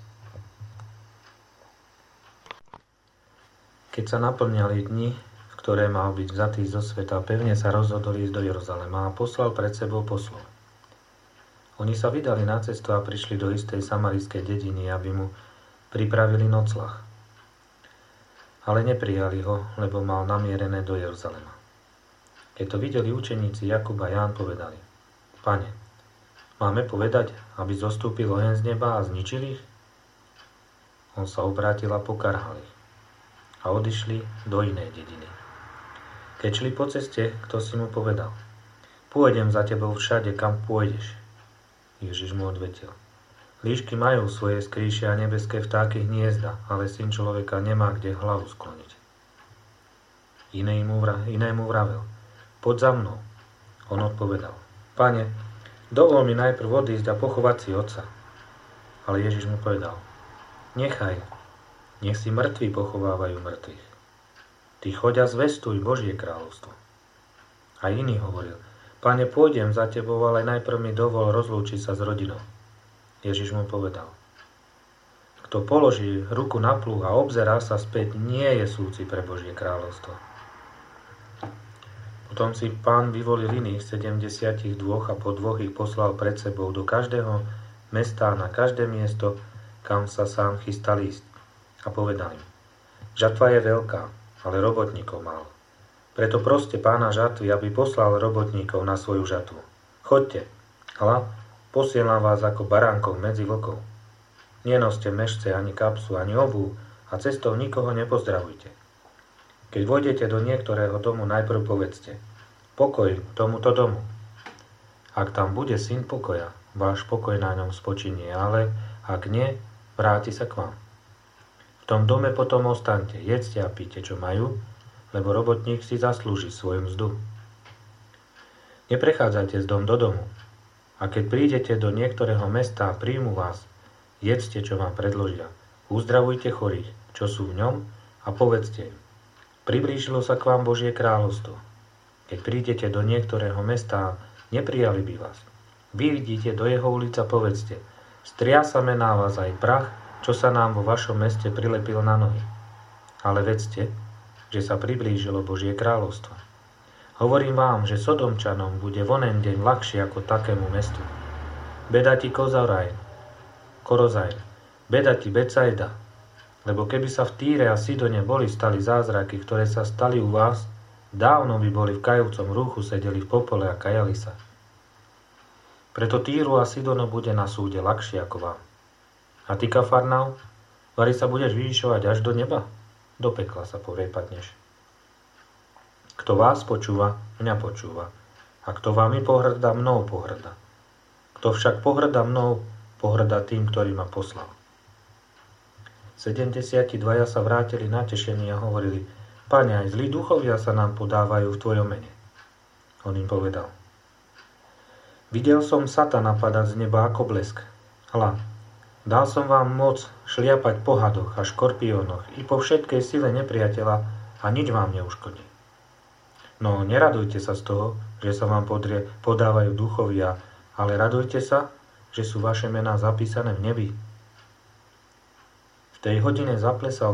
Keď sa naplňali dni, v ktoré mal byť vzatý zo sveta, pevne sa rozhodol ísť do Jeruzalema a poslal pred sebou poslov. Oni sa vydali na cestu a prišli do istej samarijskej dediny, aby mu pripravili nocľah. Ale neprijali ho, lebo mal namierené do Jeruzalema. Keď to videli učeníci Jakub a Ján, povedali: Pane, máme povedať, aby zostúpil oheň z neba a zničil ich? On sa obrátil a pokarhal ich. A odišli do inej dediny. Keď šli po ceste, kto si mu povedal: Pôjdem za tebou všade, kam pôjdeš. Ježiš mu odvetil: Líšky majú svoje skrýše a nebeské vtáky hniezda, ale syn človeka nemá kde hlavu skloniť. Inému, vra, inému vravel: Poď za mnou. On odpovedal: Pane, dovol mi najprv odísť a pochovať si otca. Ale Ježiš mu povedal: Nechaj, nech si mŕtvi pochovávajú mŕtvych. Ty choď a zvestuj Božie kráľovstvo. A iný hovoril: Pane, pôjdem za tebou, ale najprv mi dovol rozlúčiť sa s rodinou. Ježiš mu povedal: Kto položí ruku na plúh a obzerá sa späť, nie je súci pre Božie kráľovstvo. Potom si Pán vyvolil iných sedemdesiatich dvoch a po dvoch ich poslal pred sebou do každého mesta a na každé miesto, kam sa sám chystal ísť. A povedal im: Žatva je veľká, ale robotníkov málo. Preto proste Pána žatvy, aby poslal robotníkov na svoju žatvu. Choďte, hľa, posielam vás ako baránkov medzi vlkov. Nenoste mešce ani kapsu, ani obuv a cestou nikoho nepozdravujte. Keď vojdete do niektorého domu, najprv povedzte: Pokoj tomuto domu. Ak tam bude syn pokoja, váš pokoj na ňom spočinie, ale ak nie, vráti sa k vám. V tom dome potom ostaňte, jedzte a píte, čo majú, lebo robotník si zaslúži svoju mzdu. Neprechádzajte z dom do domu. A keď prídete do niektorého mesta a príjmu vás, jedzte, čo vám predložia. Uzdravujte chorých, čo sú v ňom, a povedzte im: Priblížilo sa k vám Božie kráľovstvo. Keď prídete do niektorého mesta a neprijali by vás, vyjdite do jeho ulic a povedzte: Striasame na vás aj prach, čo sa nám vo vašom meste prilepil na nohy. Ale vedzte, že sa priblížilo Božie kráľovstvo. Hovorím vám, že Sodomčanom bude v onen deň ľahšie ako takému mestu. Beda ti Kozarajn, Korozajn, beda ti Becajda, lebo keby sa v Týre a Sidone boli stali zázraky, ktoré sa stali u vás, dávno by boli v kajúcom rúchu, sedeli v popole a kajali sa. Preto Týru a Sidono bude na súde ľahšie ako vám. A ty, Kafarnaum, vari sa budeš vyvyšovať až do neba? Do pekla sa prepadneš. Kto vás počúva, mňa počúva. A kto vami pohŕda, mnou pohŕda. Kto však pohŕda mnou, pohŕda tým, ktorý ma poslal. Sedemdesiati dvaja sa vrátili natešení a hovorili: Pane, aj zlí duchovia sa nám podávajú v tvojom mene. On im povedal: Videl som Satana padať z neba ako blesk. Hľa, dal som vám moc šliapať po hadoch a škorpiónoch i po všetkej sile nepriateľa a nič vám neuškodí. No neradujte sa z toho, že sa vám podrie, podávajú duchovia, ale radujte sa, že sú vaše mená zapísané v nebi. V tej hodine zaplesal